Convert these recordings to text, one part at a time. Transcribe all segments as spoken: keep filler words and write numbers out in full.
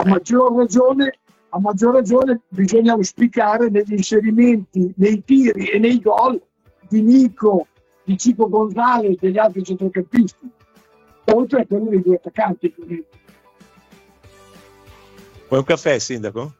a maggior ragione, a maggior ragione bisogna auspicare negli inserimenti, nei tiri e nei gol di Nico, di Chico Gonzalez e degli altri centrocampisti, oltre a quelli dei due attaccanti. Vuoi un caffè, sindaco?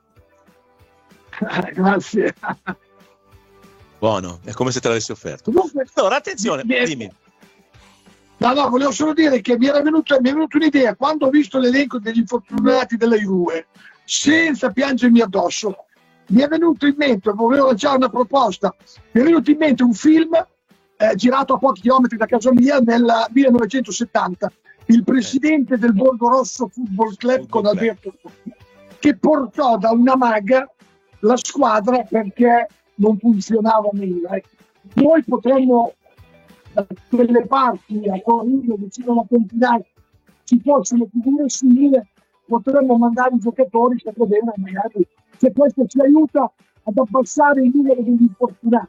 Grazie. Buono, è come se te l'avessi offerto. Comunque, allora, attenzione, mi è, dimmi. No, no, volevo solo dire che mi era venuta, mi è venuta un'idea quando ho visto l'elenco degli infortunati della Juve, senza piangermi addosso. Mi è venuto in mente, volevo lanciare una proposta, mi è venuto in mente un film eh, girato a pochi chilometri da casa mia nel millenovecentosettanta, il presidente del Borgo Rosso Football Club con Alberto, che portò da una maga la squadra perché non funzionava meglio. Noi potremmo, da quelle parti a Torino, vicino alla Pentinale, ci possono figure simili, potremmo mandare i giocatori per vedere magari se questo ci aiuta ad abbassare il numero degli infortunati.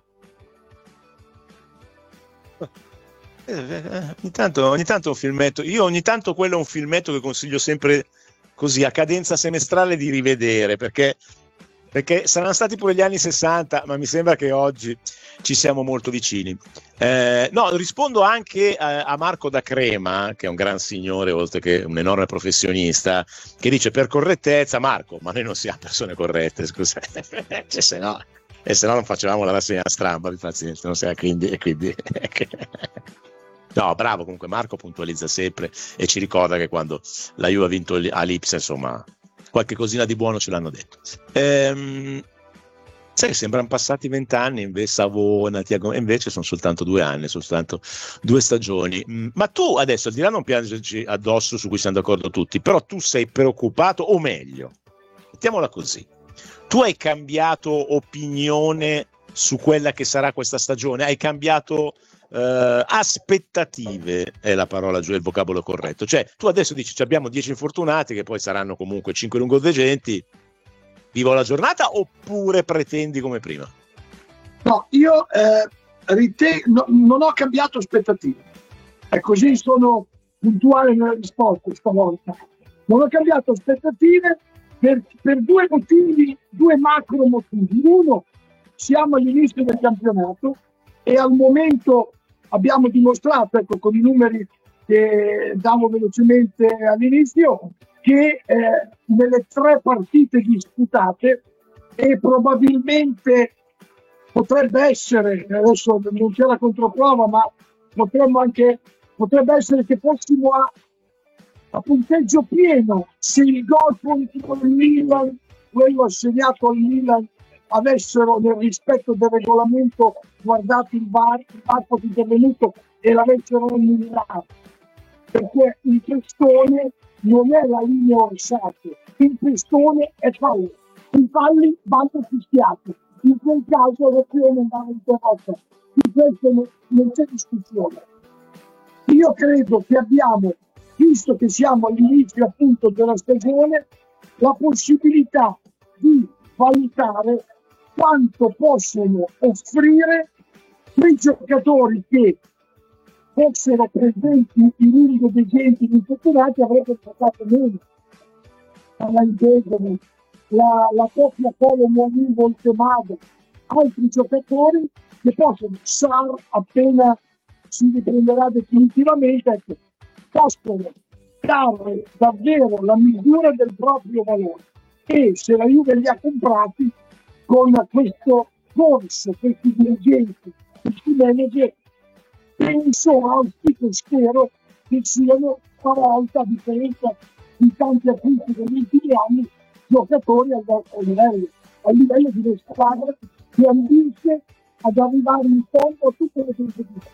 Eh, eh, ogni tanto, ogni tanto un filmetto, io ogni tanto quello è un filmetto che consiglio sempre così a cadenza semestrale di rivedere, perché perché saranno stati pure gli anni sessanta, ma mi sembra che oggi ci siamo molto vicini. Eh, no, rispondo anche a, a Marco da Crema, che è un gran signore, oltre che un enorme professionista, che dice per correttezza, Marco, ma noi non siamo persone corrette, scusa, cioè, se no, e se no non facevamo la rassegna stramba, vi pazienza, non sia, quindi, quindi no, bravo, comunque Marco puntualizza sempre e ci ricorda che quando la Juve ha vinto all'Ipsa, insomma, qualche cosina di buono ce l'hanno detto. Ehm, sai che sembrano passati vent'anni, invece Savona, Tiago, invece sono soltanto due anni, soltanto due stagioni. Mm, ma tu adesso, al di là non piangerci addosso, su cui siamo d'accordo tutti, però tu sei preoccupato, o meglio, mettiamola così, tu hai cambiato opinione su quella che sarà questa stagione, hai cambiato Uh, aspettative è la parola, giù, è il vocabolo corretto. Cioè, tu adesso dici abbiamo dieci infortunati che poi saranno comunque cinque lungodeggenti, vivo la giornata, oppure pretendi come prima? No, io eh, ritengo, no, non ho cambiato aspettative. E così sono puntuale nella risposta stavolta. Non ho cambiato aspettative per, per due motivi, due macro motivi. Uno, siamo all'inizio del campionato e al momento abbiamo dimostrato, ecco, con i numeri che davo velocemente all'inizio, che eh, nelle tre partite disputate e probabilmente potrebbe essere, adesso non c'è la controprova, ma potremmo anche, potrebbe essere che fossimo a, a punteggio pieno se il gol contro il Milan, quello assegnato al Milan, avessero nel rispetto del regolamento guardato il V A R, il V A R fosse intervenuto e l'avessero annullato, perché il testone non è la linea orsate, il testone è fallo, i falli vanno fischiati, in quel caso l'azione andava interrotta, di questo non, non c'è discussione. Io credo che abbiamo, visto che siamo all'inizio appunto della stagione, la possibilità di valutare quanto possono offrire quei giocatori che fossero presenti in lungo dei genti infortunati avrebbero giocato meno. La, la coppia Polo Muani Voltemada, altri giocatori che possono, Sar appena si riprenderà definitivamente, ecco, possono dare davvero la misura del proprio valore, e se la Juve li ha comprati con questo corso, questi dirigenti, questi manager, penso, auspico e spero che siano stavolta, a differenza di tanti acquisti degli ultimi anni, giocatori al nostro livello, a livello di una squadra che ambisce ad arrivare in fondo a tutte le competizioni.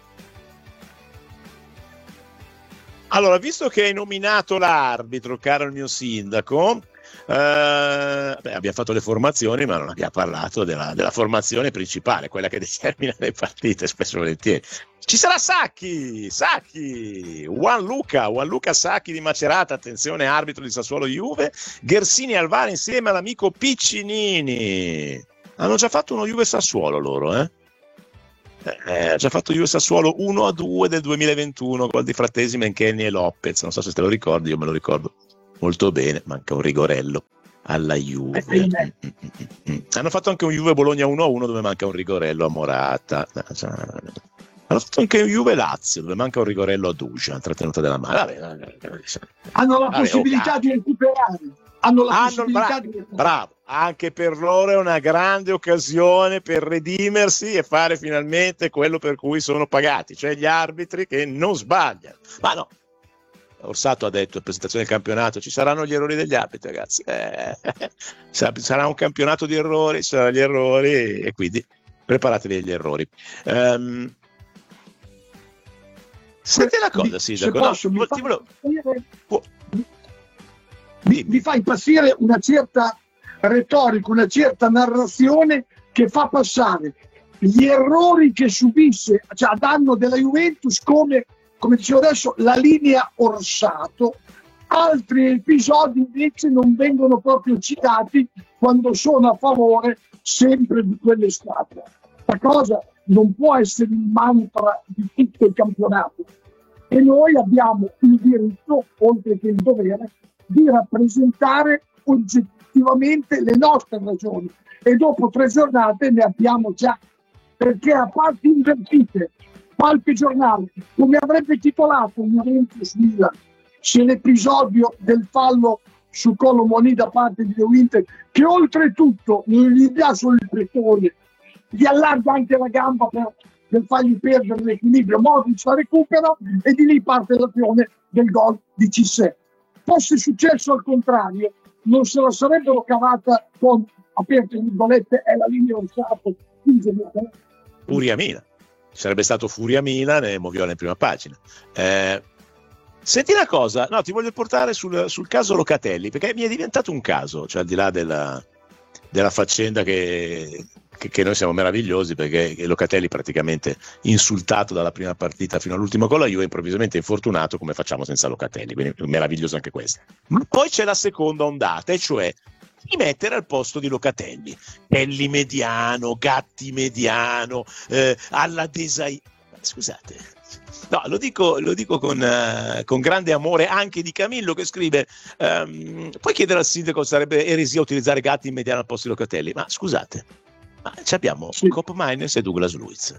Allora, visto che hai nominato l'arbitro, caro il mio sindaco, Uh, beh, abbiamo fatto le formazioni, ma non abbiamo parlato della, della formazione principale, quella che determina le partite, spesso e volentieri. Ci sarà Sacchi, Sacchi, Juan Luca, Juan Luca Sacchi di Macerata, attenzione, arbitro di Sassuolo Juve, Ghersini al V A R insieme all'amico Piccinini. Hanno già fatto uno Juve Sassuolo loro, eh? Eh, ha già fatto Juve Sassuolo uno a due del duemilaventuno, gol di Frattesi, Mencheni e Lopez. Non so se te lo ricordi, io me lo ricordo molto bene, manca un rigorello alla Juve. Mm, mm, mm, mm. Hanno fatto anche un Juve Bologna uno a uno dove manca un rigorello a Morata. Hanno fatto anche un Juve Lazio dove manca un rigorello a Dusan, trattenuta della mano. Vabbè, hanno la vabbè, possibilità oh, di recuperare. Hanno la hanno, possibilità bra- di recuperare. Bravo, anche per loro è una grande occasione per redimersi e fare finalmente quello per cui sono pagati, cioè gli arbitri che non sbagliano. Ma no, Orsato ha detto in presentazione del campionato ci saranno gli errori degli arbitri, ragazzi, eh, sarà un campionato di errori, ci saranno gli errori e quindi preparatevi agli errori. Um, senti una cosa, se Sindaco, posso, no, mi, ti volevo... fa, mi, mi fa impazzire una certa retorica, una certa narrazione che fa passare gli errori che subisce, cioè a danno della Juventus, come, come dicevo adesso, la linea Orsato. Altri episodi invece non vengono proprio citati quando sono a favore sempre di quelle squadre. La cosa non può essere il mantra di tutto il campionato e noi abbiamo il diritto, oltre che il dovere, di rappresentare oggettivamente le nostre ragioni e dopo tre giornate ne abbiamo già, perché a parti invertite qualche giornale come avrebbe titolato il Juventus Milan se l'episodio del fallo su Colomoni da parte di De Winter, che oltretutto non gli dà solo il pretore, gli allarga anche la gamba per, per fargli perdere l'equilibrio, Modric la recupera e di lì parte l'azione del gol di Cissé. Fosse successo al contrario, non se la sarebbero cavata con, aperte virgolette, è la linea Orsato. Furia Milan, sarebbe stato Furia Milan e Moviola in prima pagina. Eh, senti una cosa, no, ti voglio portare sul, sul caso Locatelli, perché mi è diventato un caso, cioè al di là della, della faccenda che, che, che noi siamo meravigliosi, perché Locatelli praticamente insultato dalla prima partita fino all'ultimo gol, la Juve improvvisamente infortunato, come facciamo senza Locatelli, quindi meraviglioso anche questo. Ma poi c'è la seconda ondata, e cioè di mettere al posto di Locatelli Kelly mediano, Gatti mediano, eh, alla Desai. Scusate, no, lo dico, lo dico con, uh, con grande amore anche di Camillo, che scrive um, puoi chiedere al sindaco se sarebbe eresia utilizzare Gatti in mediano al posto di Locatelli, ma scusate, ma abbiamo sì. Cop Miners e Douglas Luiz.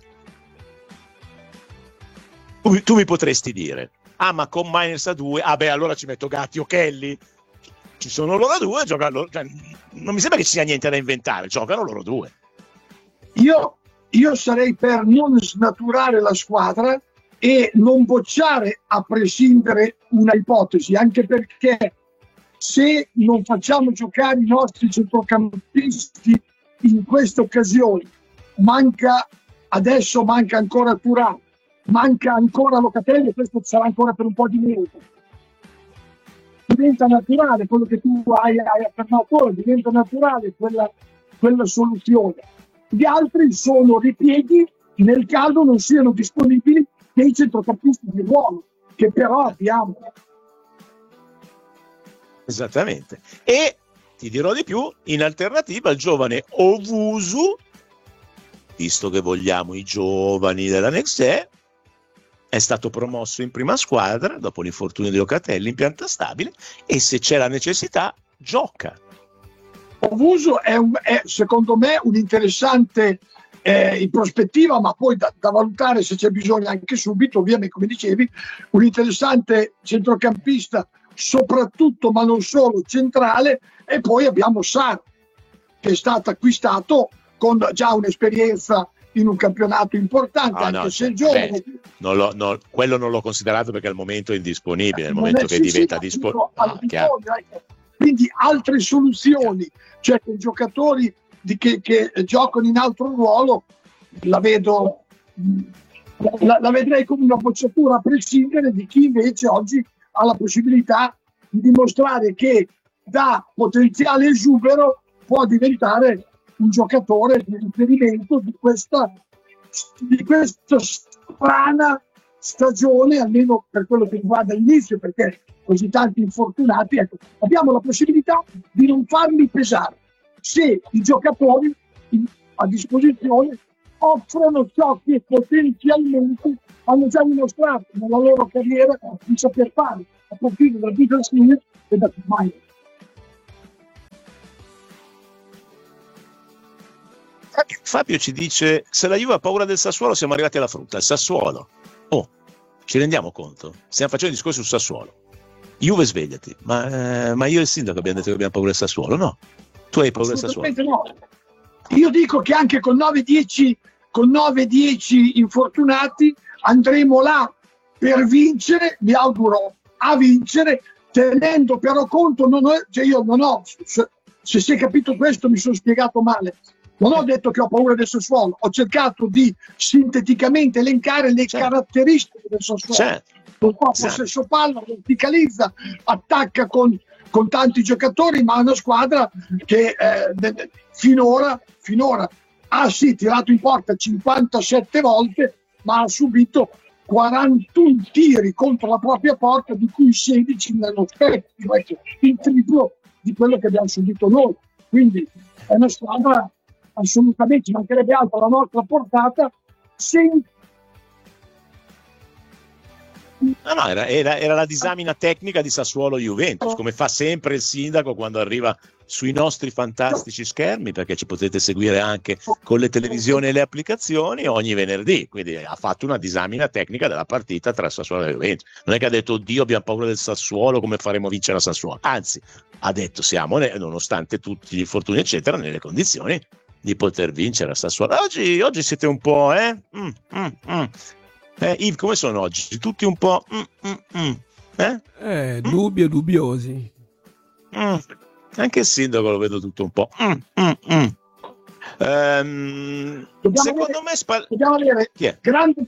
Tu, tu mi potresti dire ah ma con Miners a due, ah beh allora ci metto Gatti o Kelly. Ci sono loro due, giocano, cioè, non mi sembra che ci sia niente da inventare, giocano loro due. Io, io sarei per non snaturare la squadra e non bocciare a prescindere una ipotesi, anche perché se non facciamo giocare i nostri centrocampisti in queste occasioni, manca adesso manca ancora Thuram, manca ancora Locatelli e questo sarà ancora per un po' di minuti. Diventa naturale quello che tu hai, hai affermato ora, diventa naturale quella, quella soluzione. Gli altri sono ripieghi nel caso non siano disponibili dei centrocampisti di ruolo, che però abbiamo. Esattamente. E ti dirò di più, in alternativa al giovane Owusu, visto che vogliamo i giovani della Next, è stato promosso in prima squadra dopo l'infortunio di Locatelli in pianta stabile e se c'è la necessità gioca. Owusu è, un, è secondo me un interessante eh, in prospettiva, ma poi da, da valutare se c'è bisogno anche subito, ovviamente come dicevi, un interessante centrocampista soprattutto ma non solo centrale. E poi abbiamo Sarr che è stato acquistato con già un'esperienza in un campionato importante, ah, anche no, se il giovane. Non lo, no, quello non l'ho considerato perché al momento è indisponibile, nel momento che diventa disponibile. Ah, quindi altre soluzioni, cioè che giocatori di, che, che giocano in altro ruolo, la vedo, la, la vedrei come una bocciatura a prescindere di chi invece oggi ha la possibilità di dimostrare che da potenziale esubero può diventare un giocatore di riferimento di questa, di questa strana stagione, almeno per quello che riguarda l'inizio, perché così tanti infortunati, ecco, abbiamo la possibilità di non farli pesare se i giocatori a disposizione offrono ciò che potenzialmente hanno già dimostrato nella loro carriera di saper fare, a partire da Beatles mai. Fabio ci dice: se la Juve ha paura del Sassuolo, siamo arrivati alla frutta. Il Sassuolo, oh, ci rendiamo conto? Stiamo facendo discorsi sul Sassuolo. Juve, svegliati. Ma, eh, ma io e il sindaco abbiamo detto che abbiamo paura del Sassuolo, no? Tu hai paura del Sassuolo? No. Io dico che anche con nove dieci con nove dieci infortunati andremo là per vincere, mi auguro a vincere, tenendo però conto, non ho, cioè io non ho, se, se si è capito questo mi sono spiegato male, non ho detto che ho paura del Sassuolo, ho cercato di sinteticamente elencare le certo. caratteristiche del Sassuolo. Certo. Un po' possesso palla, verticalizza, attacca con, con tanti giocatori, ma è una squadra che eh, finora, finora ha sì tirato in porta cinquantasette volte, ma ha subito quarantuno tiri contro la propria porta, di cui sedici nello specchio, il triplo di quello che abbiamo subito noi. Quindi è una squadra assolutamente, ci mancherebbe altro alla nostra portata, senza. No, no, era, era, era la disamina tecnica di Sassuolo-Juventus, come fa sempre il sindaco quando arriva sui nostri fantastici schermi, perché ci potete seguire anche con le televisioni e le applicazioni ogni venerdì. Quindi ha fatto una disamina tecnica della partita tra Sassuolo e Juventus. Non è che ha detto: oddio, abbiamo paura del Sassuolo, come faremo vincere a Sassuolo? Anzi, ha detto: siamo, nonostante tutti gli infortuni eccetera, nelle condizioni di poter vincere a Sassuolo. Oggi, oggi siete un po', eh? Mm, mm, mm. Eh, Yves, come sono oggi? Tutti un po'... Mm, mm, mm. Eh? Eh, dubbi e dubbiosi. Mm. Anche il sindaco lo vedo tutto un po'. Mm, mm, mm. Um, secondo avere, me... Spa... Dobbiamo avere Chi è? grande...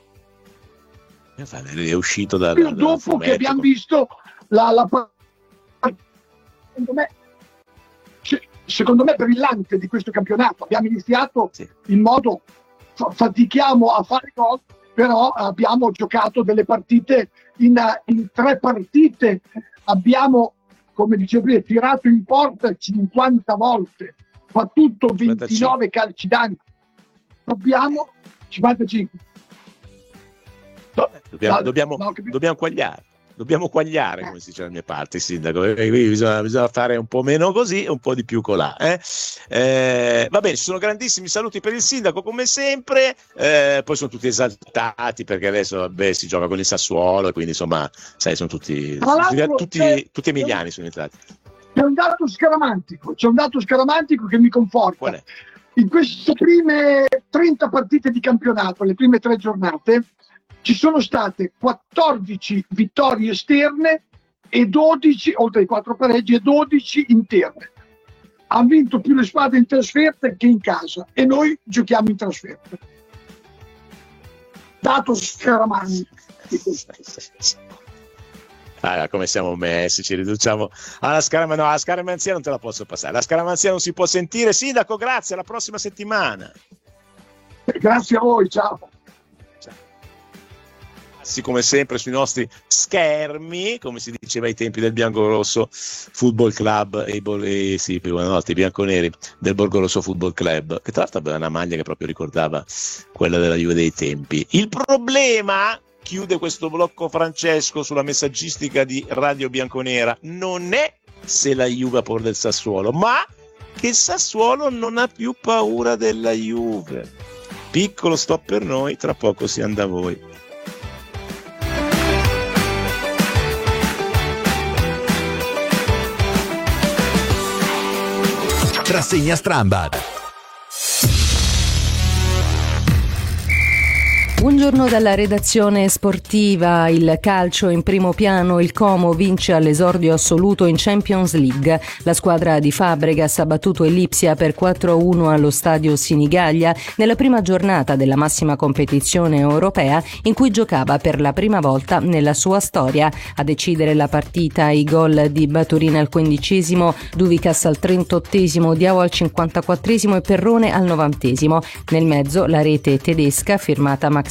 È uscito da... Dopo che abbiamo con... visto la... la... Secondo me... Secondo me brillante di questo campionato. Abbiamo iniziato sì. in modo... Fatichiamo a fare gol, però abbiamo giocato delle partite in, in tre partite, abbiamo, come dicevo prima, tirato in porta cinquanta volte, battuto ventinove calci d'angolo, dobbiamo cinquantacinque. No, dobbiamo, no, dobbiamo, no, dobbiamo quagliare. Dobbiamo quagliare, come si dice dalle mie parti, sindaco. E qui bisogna, bisogna fare un po' meno così e un po' di più colà. Eh? Eh, va bene, ci sono grandissimi saluti per il sindaco, come sempre. Eh, poi sono tutti esaltati perché adesso vabbè, si gioca con il Sassuolo e quindi insomma, sai, sono tutti, tutti, tutti emiliani sono entrati. C'è un dato scaramantico, c'è un dato scaramantico che mi conforta. Qual è? In queste prime trenta partite di campionato, le prime tre giornate, ci sono state quattordici vittorie esterne e dodici, oltre ai quattro pareggi, e dodici interne. Hanno vinto più le squadre in trasferta che in casa e noi giochiamo in trasferta. Dato scaramantico. Ah, come siamo messi, ci riduciamo alla scaramanzia. No, la scaramanzia non te la posso passare. La scaramanzia non si può sentire. Sindaco, grazie, alla prossima settimana. Grazie a voi, ciao. Come sempre sui nostri schermi, come si diceva ai tempi del Biancorosso Football Club e i, sì, buonanotte, i bianconeri del Borgorosso Football Club, che tra l'altro aveva una maglia che proprio ricordava quella della Juve dei tempi. Il problema, chiude questo blocco Francesco sulla messaggistica di Radio Bianconera, non è se la Juve ha paura del Sassuolo, ma che il Sassuolo non ha più paura della Juve. Piccolo stop per noi, tra poco si anda a voi. Rassegna Strambad. Buongiorno dalla redazione sportiva. Il calcio in primo piano, il Como vince all'esordio assoluto in Champions League. La squadra di Fabregas ha battuto il Lipsia per quattro a uno allo stadio Sinigaglia nella prima giornata della massima competizione europea in cui giocava per la prima volta nella sua storia. A decidere la partita i gol di Baturin al quindicesimo, Duvicas al trentottesimo, Diao al cinquantaquattresimo e Perrone al novantesimo. Nel mezzo la rete tedesca firmata Max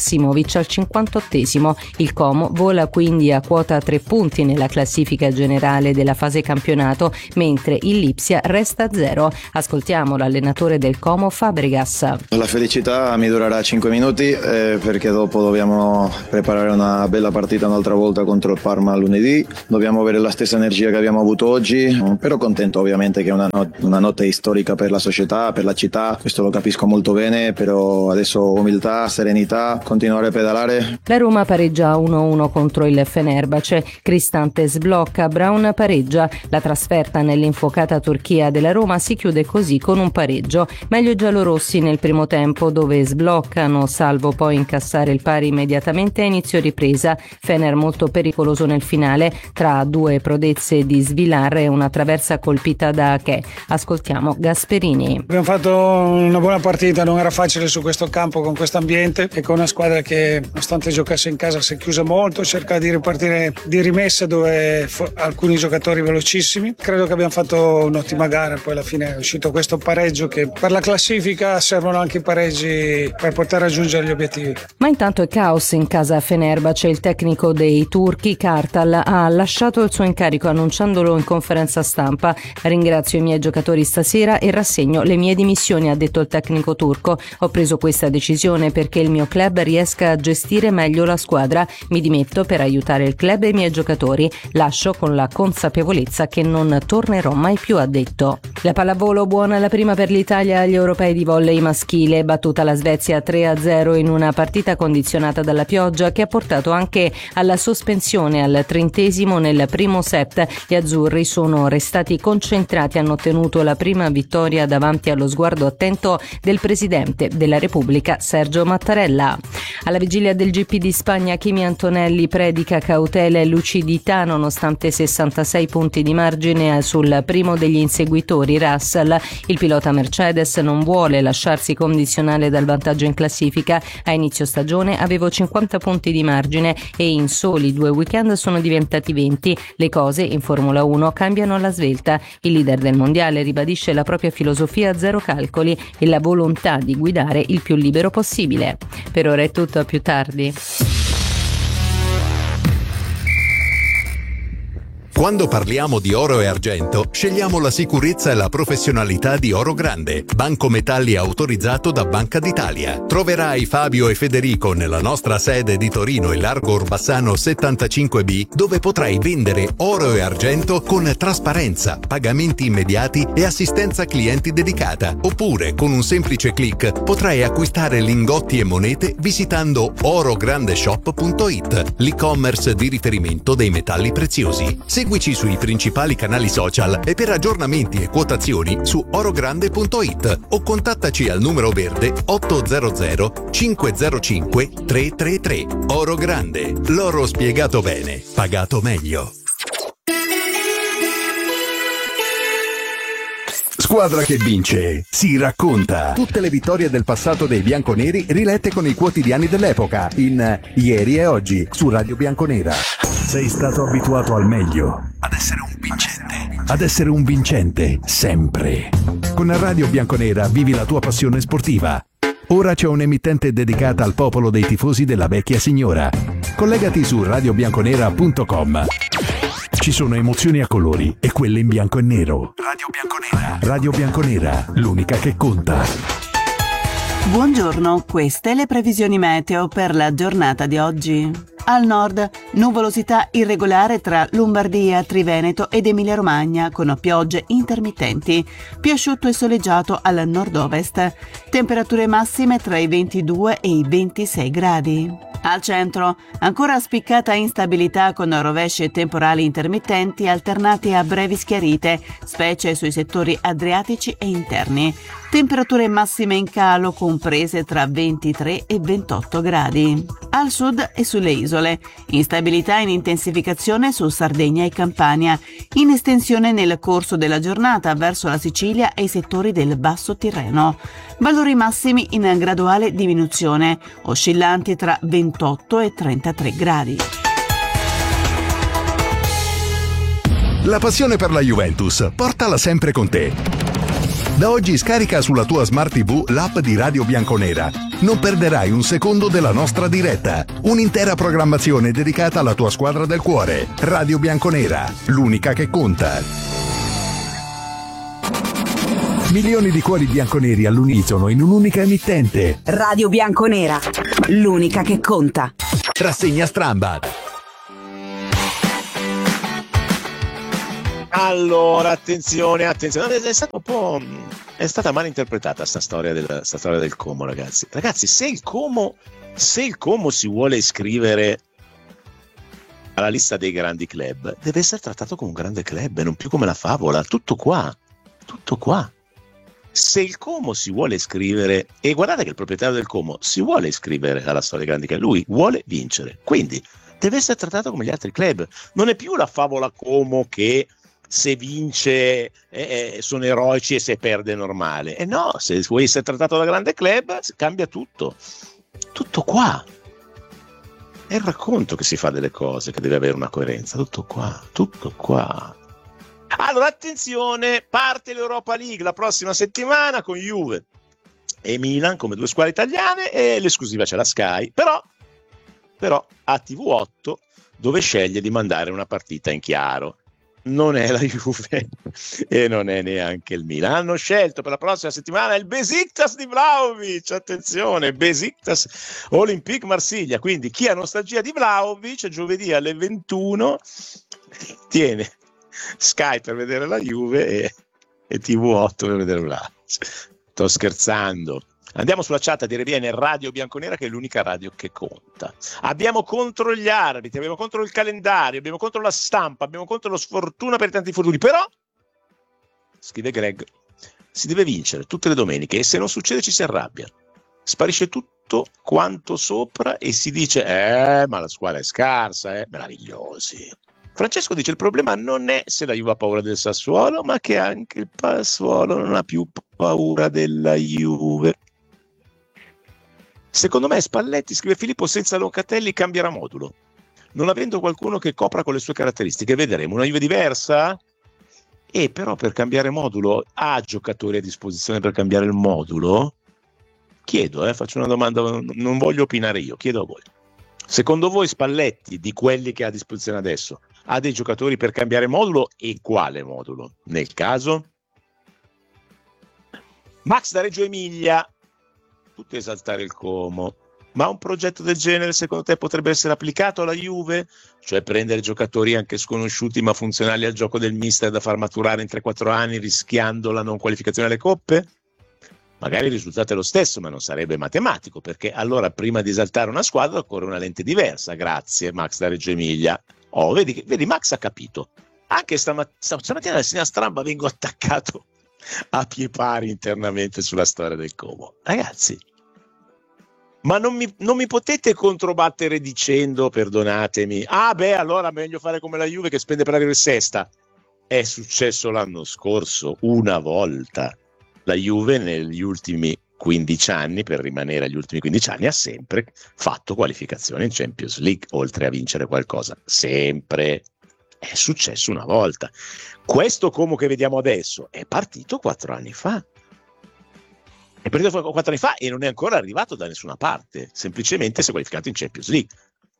Maksimovic al cinquantottesimo. Il Como vola quindi a quota tre punti nella classifica generale della fase campionato, mentre il Lipsia resta a zero. Ascoltiamo l'allenatore del Como, Fabregas. La felicità mi durerà cinque minuti eh, perché dopo dobbiamo preparare una bella partita un'altra volta contro il Parma lunedì. Dobbiamo avere la stessa energia che abbiamo avuto oggi, però contento ovviamente che è una, not- una notte storica per la società, per la città, questo lo capisco molto bene, però adesso umiltà, serenità, continuare a pedalare. La Roma pareggia uno a uno contro il Fenerbahce, Cristante sblocca, Brown pareggia. La trasferta nell'infuocata Turchia della Roma si chiude così con un pareggio. Meglio i giallorossi nel primo tempo, dove sbloccano salvo poi incassare il pari immediatamente a inizio ripresa. Fener molto pericoloso nel finale, tra due prodezze di Svilar e una traversa colpita da Ache. Ascoltiamo Gasperini. Abbiamo fatto una buona partita, non era facile su questo campo con questo ambiente e con una squadra che nonostante giocasse in casa si è chiusa molto, cerca di ripartire di rimessa dove f- alcuni giocatori velocissimi. Credo che abbiamo fatto un'ottima gara, poi alla fine è uscito questo pareggio che per la classifica servono anche i pareggi per poter raggiungere gli obiettivi. Ma intanto è caos in casa Fenerbahce. Il tecnico dei turchi Kartal ha lasciato il suo incarico annunciandolo in conferenza stampa. Ringrazio i miei giocatori stasera e rassegno le mie dimissioni, ha detto il tecnico turco. Ho preso questa decisione perché il mio club riesca a gestire meglio la squadra. Mi dimetto per aiutare il club e i miei giocatori. Lascio con la consapevolezza che non tornerò mai più, ha detto. La pallavolo buona la prima per l'Italia agli europei di volley maschile, battuta la Svezia tre a zero in una partita condizionata dalla pioggia che ha portato anche alla sospensione al trentesimo nel primo set. Gli azzurri sono restati concentrati, hanno ottenuto la prima vittoria davanti allo sguardo attento del presidente della Repubblica Sergio Mattarella. Alla vigilia del G P di Spagna, Kimi Antonelli predica cautela e lucidità nonostante sessantasei punti di margine sul primo degli inseguitori, Russell. Il pilota Mercedes non vuole lasciarsi condizionare dal vantaggio in classifica. A inizio stagione avevo cinquanta punti di margine e in soli due weekend sono diventati venti. Le cose in Formula uno cambiano alla svelta. Il leader del mondiale ribadisce la propria filosofia zero calcoli e la volontà di guidare il più libero possibile. Per ora è tutto, a più tardi. Quando parliamo di oro e argento, scegliamo la sicurezza e la professionalità di Oro Grande, banco metalli autorizzato da Banca d'Italia. Troverai Fabio e Federico nella nostra sede di Torino e Largo Orbassano settantacinque B, dove potrai vendere oro e argento con trasparenza, pagamenti immediati e assistenza clienti dedicata. Oppure, con un semplice click, potrai acquistare lingotti e monete visitando orograndeshop punto it, l'e-commerce di riferimento dei metalli preziosi. Seguici sui principali canali social e per aggiornamenti e quotazioni su orogrande punto it o contattaci al numero verde otto zero zero cinque zero cinque tre tre tre. Oro Grande, l'oro spiegato bene, pagato meglio. Squadra che vince si racconta. Tutte le vittorie del passato dei bianconeri rilette con i quotidiani dell'epoca in Ieri e Oggi su Radio Bianconera. Sei stato abituato al meglio, ad essere un vincente, ad essere un vincente sempre. Con Radio Bianconera vivi la tua passione sportiva. Ora c'è un'emittente dedicata al popolo dei tifosi della vecchia signora. Collegati su radio bianconera punto com. Ci sono emozioni a colori e quelle in bianco e nero. Radio Bianconera. Radio Bianconera, l'unica che conta. Buongiorno, queste le previsioni meteo per la giornata di oggi. Al nord, nuvolosità irregolare tra Lombardia, Triveneto ed Emilia-Romagna, con piogge intermittenti. Più asciutto e soleggiato al nord-ovest. Temperature massime tra i ventidue e i ventisei gradi. Al centro, ancora spiccata instabilità con rovesci e temporali intermittenti alternati a brevi schiarite, specie sui settori adriatici e interni. Temperature massime in calo comprese tra ventitré e ventotto gradi. Al sud e sulle isole, instabilità in intensificazione su Sardegna e Campania, in estensione nel corso della giornata verso la Sicilia e i settori del Basso Tirreno. Valori massimi in graduale diminuzione, oscillanti tra ventotto e trentatré gradi. La passione per la Juventus, portala sempre con te. Da oggi scarica sulla tua Smart tivù l'app di Radio Bianconera. Non perderai un secondo della nostra diretta. Un'intera programmazione dedicata alla tua squadra del cuore. Radio Bianconera, l'unica che conta. Milioni di cuori bianconeri all'unisono in un'unica emittente. Radio Bianconera, l'unica che conta. Rassegna Strambad. Allora, attenzione, attenzione, è stata un po', è stata mal interpretata sta storia del, sta storia del Como, ragazzi. Ragazzi, se il Como, se il Como si vuole iscrivere alla lista dei grandi club, deve essere trattato come un grande club e non più come la favola. Tutto qua, tutto qua. Se il Como si vuole iscrivere, e guardate che il proprietario del Como si vuole iscrivere alla storia dei grandi club, lui vuole vincere, quindi deve essere trattato come gli altri club. Non è più la favola Como che se vince eh, sono eroici e se perde è normale. E no, se vuoi essere trattato da grande club cambia tutto. Tutto qua. È il racconto che si fa delle cose che deve avere una coerenza. Tutto qua, tutto qua. Allora, attenzione, parte l'Europa League la prossima settimana con Juve e Milan come due squadre italiane e l'esclusiva c'è la Sky. Però, però a T V otto dove sceglie di mandare una partita in chiaro. Non è la Juve e non è neanche il Milan. Hanno scelto per la prossima settimana il Besiktas di Vlahovic. Attenzione, Besiktas Olympique Marsiglia. Quindi chi ha nostalgia di Vlahovic giovedì alle ventuno tiene Sky per vedere la Juve e, e T V otto per vedere Vlahovic. Sto scherzando. Andiamo sulla chat a dire bene Radio Bianconera che è l'unica radio che conta. Abbiamo contro gli arbitri, abbiamo contro il calendario, abbiamo contro la stampa, abbiamo contro lo sfortuna per i tanti infortuni. Però, scrive Greg, si deve vincere tutte le domeniche e se non succede ci si arrabbia. Sparisce tutto quanto sopra e si dice eh ma la squadra è scarsa, eh meravigliosi. Francesco dice il problema non è se la Juve ha paura del Sassuolo, ma che anche il Sassuolo non ha più paura della Juve. Secondo me Spalletti, scrive Filippo, senza Locatelli cambierà modulo. Non avendo qualcuno che copra con le sue caratteristiche, vedremo una Juve diversa? E però per cambiare modulo, ha giocatori a disposizione per cambiare il modulo? Chiedo, eh, faccio una domanda, non voglio opinare io, chiedo a voi. Secondo voi Spalletti, di quelli che ha a disposizione adesso, ha dei giocatori per cambiare modulo e quale modulo? Nel caso? Max da Reggio Emilia, tutti esaltare il Como, ma un progetto del genere secondo te potrebbe essere applicato alla Juve? Cioè prendere giocatori anche sconosciuti ma funzionali al gioco del mister da far maturare in tre quattro anni rischiando la non qualificazione alle coppe? Magari il risultato è lo stesso, ma non sarebbe matematico, perché allora prima di esaltare una squadra occorre una lente diversa. Grazie Max da Reggio Emilia. Oh, vedi, vedi Max ha capito. Anche stamat- stamattina alla Segna Stramba vengo attaccato a pie pari internamente sulla storia del Como. Ragazzi, ma non mi, non mi potete controbattere dicendo, perdonatemi, ah beh allora meglio fare come la Juve che spende per arrivare sesta. È successo l'anno scorso una volta. La Juve negli ultimi quindici anni, per rimanere agli ultimi quindici anni, ha sempre fatto qualificazione in Champions League, oltre a vincere qualcosa. Sempre. È successo una volta. Questo Como che vediamo adesso è partito quattro anni fa. È partito quattro anni fa e non è ancora arrivato da nessuna parte. Semplicemente si è qualificato in Champions League.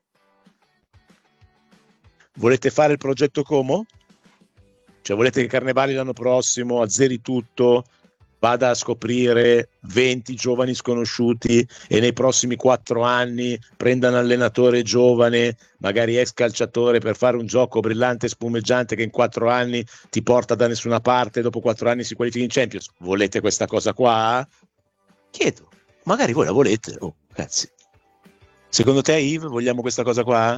Volete fare il progetto Como? Cioè volete che Carnevali l'anno prossimo azzeri tutto, vada a scoprire venti giovani sconosciuti e nei prossimi quattro anni prenda un allenatore giovane, magari ex calciatore, per fare un gioco brillante e spumeggiante che in quattro anni ti porta da nessuna parte e dopo quattro anni si qualifica in Champions? Volete questa cosa qua? Chiedo, magari voi la volete. Oh, cazzi. Secondo te, Yves, vogliamo questa cosa qua?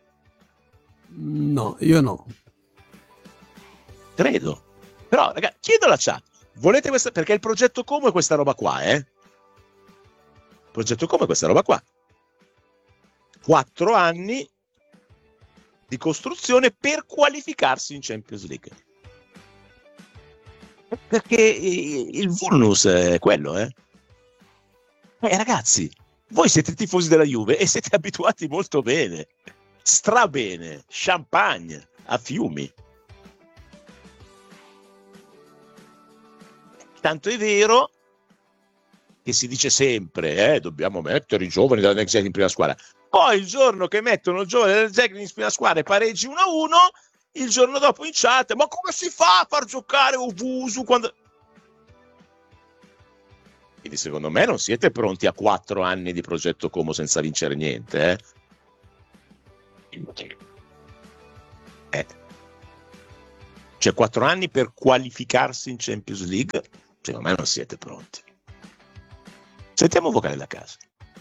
No, io no. Credo. Però, ragazzi, chiedo alla chat. Volete questa? Perché il progetto Como è questa roba qua, eh? Il progetto Como è questa roba qua. Quattro anni di costruzione per qualificarsi in Champions League. Perché il vulnus è quello, eh? Eh, ragazzi, voi siete tifosi della Juve e siete abituati molto bene, strabene, champagne a fiumi. Tanto è vero che si dice sempre, eh, dobbiamo mettere i giovani della Next Gen in prima squadra. Poi il giorno che mettono il giovane della Next Gen in prima squadra e pareggi uno a uno, il giorno dopo in chat, ma come si fa a far giocare Owusu quando... Quindi secondo me non siete pronti a quattro anni di progetto Como senza vincere niente, eh? eh. Cioè quattro anni per qualificarsi in Champions League, secondo me non siete pronti. Sentiamo un vocale da casa.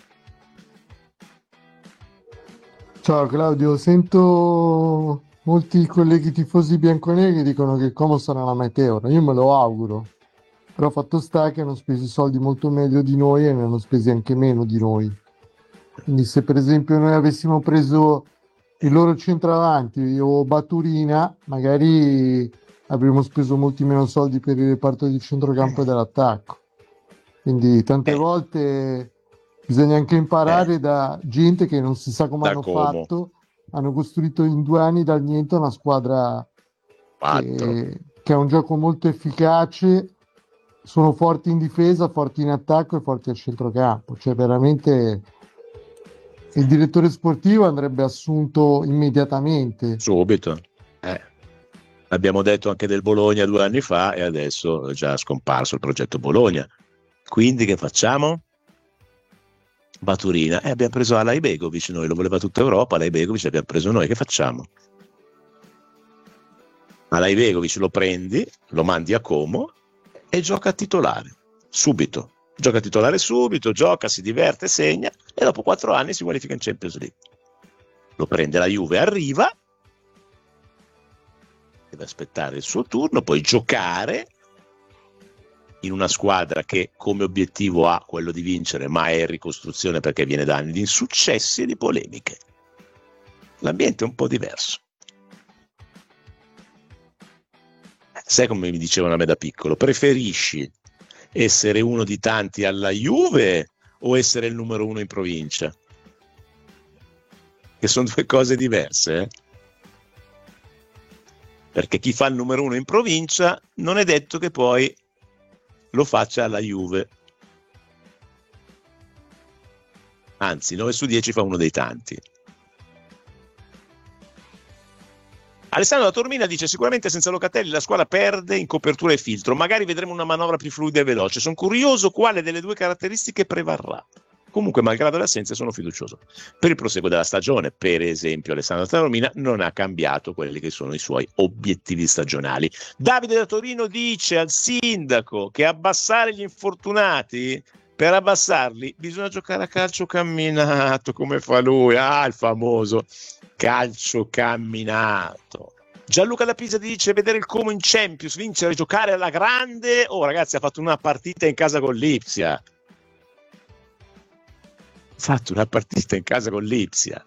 Ciao Claudio, sento molti colleghi tifosi bianconeri che dicono che Como sarà la meteora, io me lo auguro, però fatto sta che hanno speso i soldi molto meglio di noi e ne hanno spesi anche meno di noi. Quindi se per esempio noi avessimo preso il loro centravanti o Baturina, magari avremmo speso molti meno soldi per il reparto di centrocampo e dell'attacco. Quindi tante volte bisogna anche imparare eh. da gente che non si sa come da hanno Como. fatto, hanno costruito in due anni dal niente una squadra che, che ha un gioco molto efficace, sono forti in difesa, forti in attacco e forti a centrocampo, cioè veramente il direttore sportivo andrebbe assunto immediatamente. Subito. Eh. L'abbiamo detto anche del Bologna due anni fa e adesso è già scomparso il progetto Bologna. Quindi che facciamo? Baturina. Eh, abbiamo preso Alay Begovic, noi lo voleva tutta Europa, Alay Begovic l'abbiamo preso noi, che facciamo? Alay Begovic lo prendi, lo mandi a Como e gioca a titolare, subito. Gioca a titolare subito, gioca, si diverte, segna e dopo quattro anni si qualifica in Champions League. Lo prende la Juve, arriva, deve aspettare il suo turno, poi giocare in una squadra che come obiettivo ha quello di vincere, ma è in ricostruzione perché viene da anni di insuccessi e di polemiche. L'ambiente è un po' diverso. Sai come mi dicevano a me da piccolo? Preferisci essere uno di tanti alla Juve o essere il numero uno in provincia? Che sono due cose diverse, eh? Perché chi fa il numero uno in provincia non è detto che poi lo faccia alla Juve. Anzi, nove su dieci fa uno dei tanti. Alessandro da Tormina dice: sicuramente senza Locatelli la squadra perde in copertura e filtro, magari vedremo una manovra più fluida e veloce. Sono curioso quale delle due caratteristiche prevarrà. Comunque, malgrado le assenze, sono fiducioso. Per il proseguo della stagione, per esempio, Alessandro da Tormina non ha cambiato quelli che sono i suoi obiettivi stagionali. Davide da Torino dice al sindaco che abbassare gli infortunati, per abbassarli bisogna giocare a calcio camminato, come fa lui. Ah, il famoso calcio camminato. Gianluca da Pisa dice: vedere il Como in Champions, vincere, giocare alla grande. Oh ragazzi, ha fatto una partita in casa con l'Ipsia. Ha fatto una partita in casa con l'Ipsia.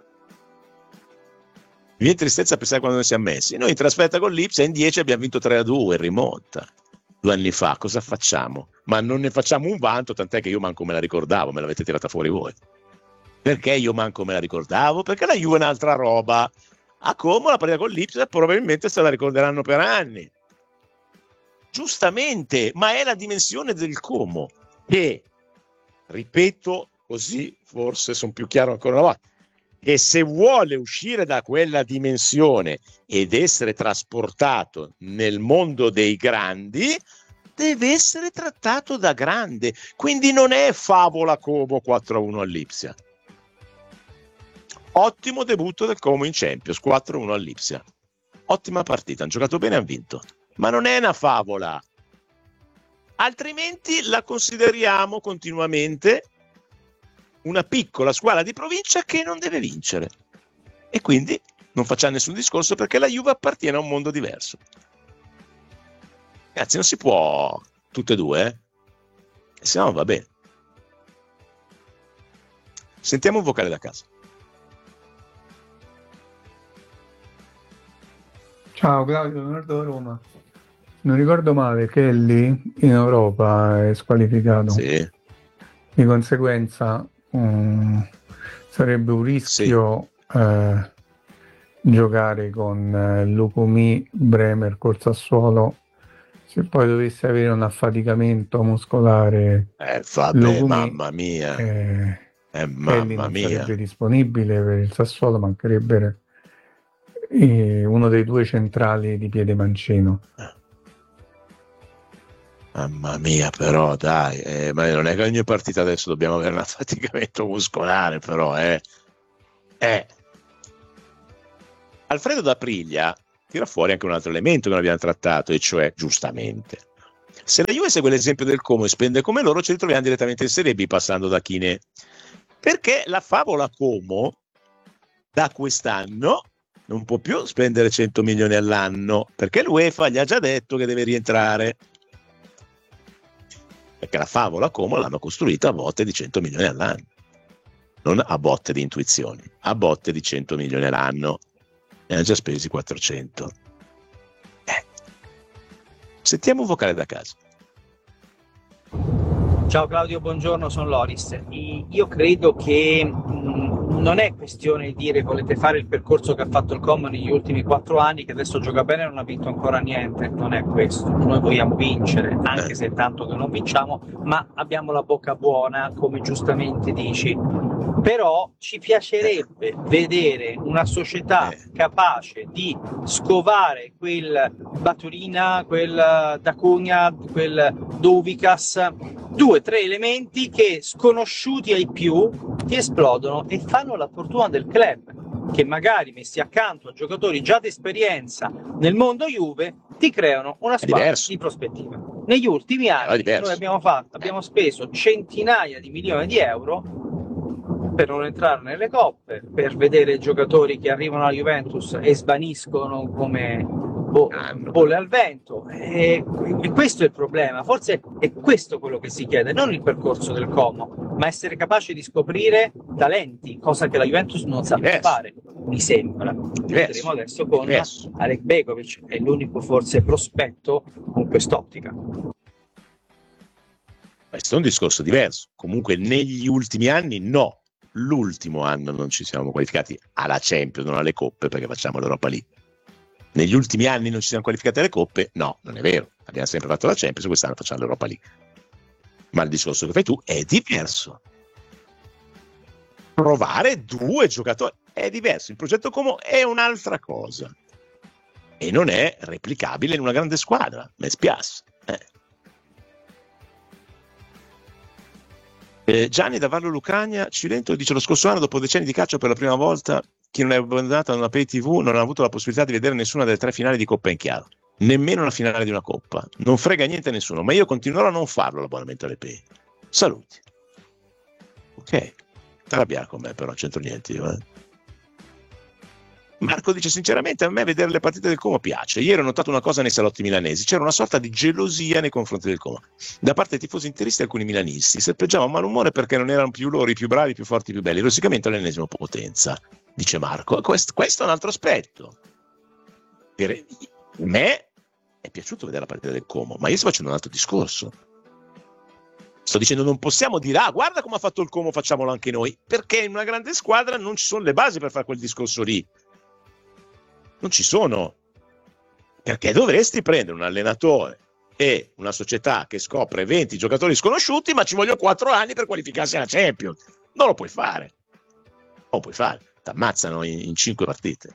Mi viene tristezza a pensare quando noi siamo messi. Noi in trasferta con l'Ipsia in dieci abbiamo vinto tre a due in rimonta. Due anni fa, cosa facciamo? Ma non ne facciamo un vanto, tant'è che io manco me la ricordavo, me l'avete tirata fuori voi. Perché io manco me la ricordavo? Perché la Juve è un'altra roba. A Como la partita con l'Ipsia probabilmente se la ricorderanno per anni. Giustamente, ma è la dimensione del Como che, ripeto, così forse sono più chiaro ancora una volta, e se vuole uscire da quella dimensione ed essere trasportato nel mondo dei grandi, deve essere trattato da grande. Quindi non è favola Como quattro a uno all'Ipsia. Ottimo debutto del Como in Champions, quattro a uno all'Ipsia. Ottima partita, hanno giocato bene e hanno vinto. Ma non è una favola. Altrimenti la consideriamo continuamente una piccola squadra di provincia che non deve vincere. E quindi non facciamo nessun discorso perché la Juve appartiene a un mondo diverso. Ragazzi, non si può tutte e due, eh? Se no va bene. Sentiamo un vocale da casa. Ciao Claudio, Leonardo da Roma. Non ricordo male, Kelly in Europa è squalificato. Sì. Di conseguenza um, sarebbe un rischio sì. eh, giocare con eh, Lukumi, Bremer, col Sassuolo Se poi dovesse avere un affaticamento muscolare, Eh, vabbè, Lugumi, mamma mia. eh, Eh, Kelly mamma non mia. sarebbe disponibile per il Sassuolo, mancherebbe eh, uno dei due centrali di piede mancino. Mamma mia, però dai, eh, ma non è che ogni partita adesso dobbiamo avere un affaticamento muscolare, però eh. eh. Alfredo D'Aprilia tira fuori anche un altro elemento che non abbiamo trattato, e cioè, giustamente, se la Juve segue l'esempio del Como e spende come loro, ci ritroviamo direttamente in Serie B passando da Chine, perché la favola Como da quest'anno non può più spendere cento milioni all'anno, perché l'UEFA gli ha già detto che deve rientrare, perché la favola Como l'hanno costruita a botte di cento milioni all'anno, non a botte di intuizioni, a botte di cento milioni all'anno, ne hanno già spesi quattrocento. Eh. Sentiamo un vocale da casa. Ciao Claudio, buongiorno, sono Loris. Io credo che mh, non è questione di dire volete fare il percorso che ha fatto il Como negli ultimi quattro anni, che adesso gioca bene e non ha vinto ancora niente, non è questo. Noi vogliamo vincere, anche se è tanto che non vinciamo, ma abbiamo la bocca buona, come giustamente dici. Però ci piacerebbe vedere una società capace di scovare quel Baturina, quel D'Acunha, quel Dovicas, due, tre elementi che, sconosciuti ai più, ti esplodono e fanno la fortuna del club, che magari messi accanto a giocatori già di esperienza nel mondo Juve ti creano una squadra di prospettiva. Negli ultimi anni noi abbiamo fatto, abbiamo speso centinaia di milioni di euro per non entrare nelle coppe, per vedere giocatori che arrivano alla Juventus e svaniscono come bo- bolle al vento, e, e questo è il problema. Forse è questo quello che si chiede, non il percorso del Como, ma essere capaci di scoprire talenti, cosa che la Juventus non sa più fare, mi sembra. Vedremo adesso con Diverso. Alek Begovic, è l'unico forse prospetto con quest'ottica. Questo è un discorso diverso. Comunque negli ultimi anni no. L'ultimo anno non ci siamo qualificati alla Champions, non alle coppe, perché facciamo l'Europa League. Negli ultimi anni non ci siamo qualificati alle coppe? No, non è vero. Abbiamo sempre fatto la Champions e quest'anno facciamo l'Europa League. Ma il discorso che fai tu è diverso. Provare due giocatori è diverso. Il progetto Como è un'altra cosa e non è replicabile in una grande squadra. Me spiace. Eh. Eh, Gianni da Vallo Lucania Cilento dice: lo scorso anno, dopo decenni di calcio, per la prima volta chi non è abbandonato a una pay tivù non ha avuto la possibilità di vedere nessuna delle tre finali di Coppa in chiaro, nemmeno una finale di una Coppa. Non frega niente a nessuno, ma io continuerò a non farlo l'abbonamento alle pay. Saluti. Ok, arrabbiare con me, però non c'entro niente io, eh. Marco dice: sinceramente a me vedere le partite del Como piace. Ieri ho notato una cosa nei salotti milanesi: c'era una sorta di gelosia nei confronti del Como da parte dei tifosi interisti e alcuni milanisti. Serpeggiava malumore perché non erano più loro i più bravi, i più forti, i più belli, rosicamente all'ennesima potenza, dice Marco. Questo, questo è un altro aspetto. Per me è piaciuto vedere la partita del Como, ma io sto facendo un altro discorso. Sto dicendo non possiamo dire: ah, guarda come ha fatto il Como, facciamolo anche noi, perché in una grande squadra non ci sono le basi per fare quel discorso lì. Non ci sono, perché dovresti prendere un allenatore e una società che scopre venti giocatori sconosciuti, ma ci vogliono quattro anni per qualificarsi alla Champions. Non lo puoi fare, non lo puoi fare, ti ammazzano in, in cinque partite.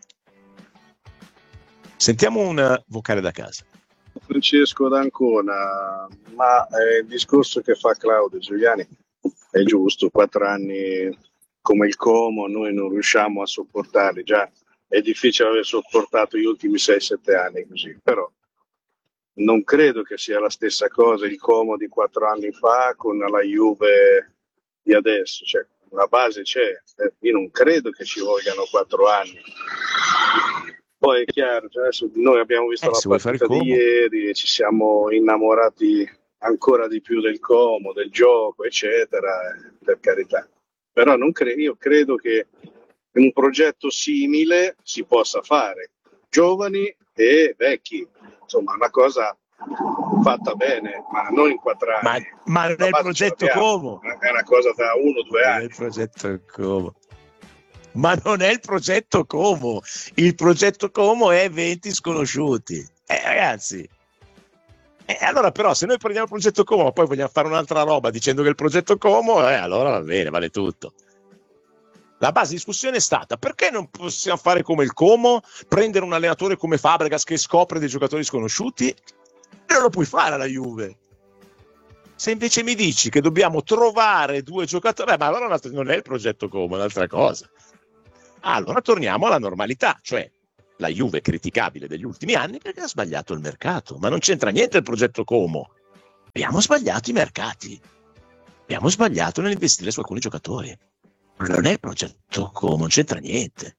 Sentiamo un vocale da casa. Francesco d'Ancona, ma eh, il discorso che fa Claudio Giuliani è giusto. Quattro anni come il Como noi non riusciamo a sopportarli, già è difficile aver sopportato gli ultimi sei sette anni così, però non credo che sia la stessa cosa il Como di quattro anni fa con la Juve di adesso, cioè una base c'è, eh, io non credo che ci vogliano quattro anni. Poi è chiaro, cioè adesso noi abbiamo visto eh, la partita di ieri e ci siamo innamorati ancora di più del Como, del gioco, eccetera, eh, per carità. Però non cre- io credo che un progetto simile si possa fare, giovani e vecchi, insomma una cosa fatta bene, ma non in quattro anni. Ma, ma non è il progetto Como, è una cosa da uno o due anni. Non è il progetto Como. Ma non è il progetto Como, il progetto Como è venti sconosciuti. Eh ragazzi, E allora però se noi prendiamo il progetto Como ma poi vogliamo fare un'altra roba dicendo che il progetto Como, eh, allora va bene, vale tutto. La base di discussione è stata: perché non possiamo fare come il Como, prendere un allenatore come Fabregas che scopre dei giocatori sconosciuti? E non lo puoi fare alla Juve. Se invece mi dici che dobbiamo trovare due giocatori, eh, ma allora non è il progetto Como, è un'altra cosa. Allora torniamo alla normalità, cioè la Juve criticabile degli ultimi anni perché ha sbagliato il mercato, ma non c'entra niente il progetto Como. Abbiamo sbagliato i mercati, abbiamo sbagliato nell'investire su alcuni giocatori. Non è il progetto Como, non c'entra niente.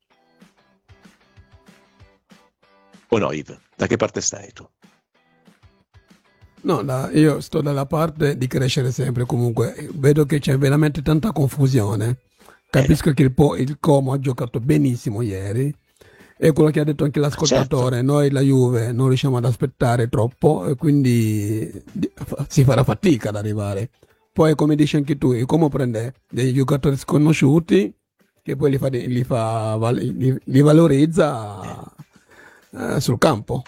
O no, Yves? Da che parte stai tu? No, la- io sto dalla parte di crescere sempre comunque. Vedo che c'è veramente tanta confusione. Capisco che il, po- il Como ha giocato benissimo ieri. E quello che ha detto anche l'ascoltatore, Certo. noi la Juve non riusciamo ad aspettare troppo e quindi di- fa- si farà fatica ad arrivare. Poi come dici anche tu, il Como prende dei giocatori sconosciuti che poi li, fa, li, fa val- li, li valorizza eh, sul campo.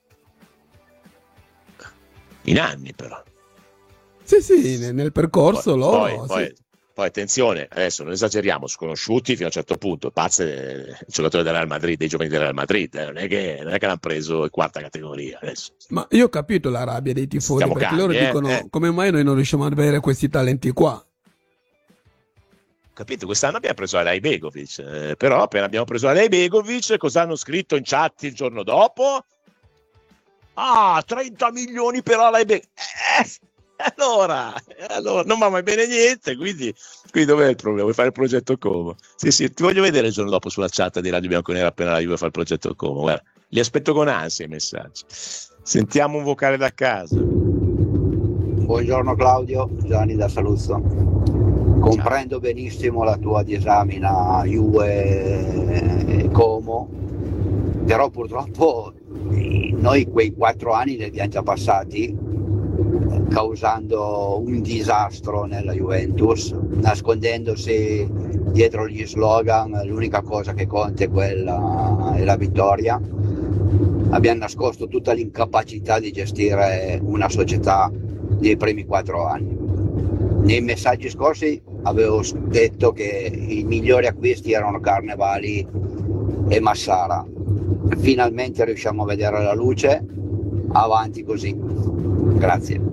In anni però. Sì, sì, nel, nel percorso Poi, loro... poi, poi, sì. poi attenzione, adesso non esageriamo, sconosciuti fino a un certo punto, pazze eh, giocatori del Real Madrid, dei giovani del Real Madrid, eh, non è che, non è che l'hanno preso in quarta categoria adesso. Ma io ho capito la rabbia dei tifosi, Stiamo perché calmi, loro eh, dicono eh. come mai noi non riusciamo ad avere questi talenti qua. Capito? Quest'anno abbiamo preso Alej Begovic, eh, però appena abbiamo preso Alej Begovic, cosa hanno scritto in chat il giorno dopo? Ah, trenta milioni per Alej Begovic. Eh, allora, allora, non va mai bene niente, quindi, quindi dov'è il problema? Vuoi fare il progetto Como? Sì, sì, ti voglio vedere il giorno dopo sulla chat di Radio Bianconera appena la Juve fa il progetto Como. Guarda, li aspetto con ansia i messaggi. Sentiamo un vocale da casa. Buongiorno Claudio, Gianni da Saluzzo. Comprendo benissimo la tua disamina Juve e Como, però purtroppo eh, noi quei quattro anni li abbiamo già passati, causando un disastro nella Juventus, nascondendosi dietro gli slogan l'unica cosa che conta è quella è la vittoria. Abbiamo nascosto tutta l'incapacità di gestire una società nei primi quattro anni. Nei messaggi scorsi avevo detto che i migliori acquisti erano Carnevali e Massara. Finalmente riusciamo a vedere la luce, avanti così. Grazie.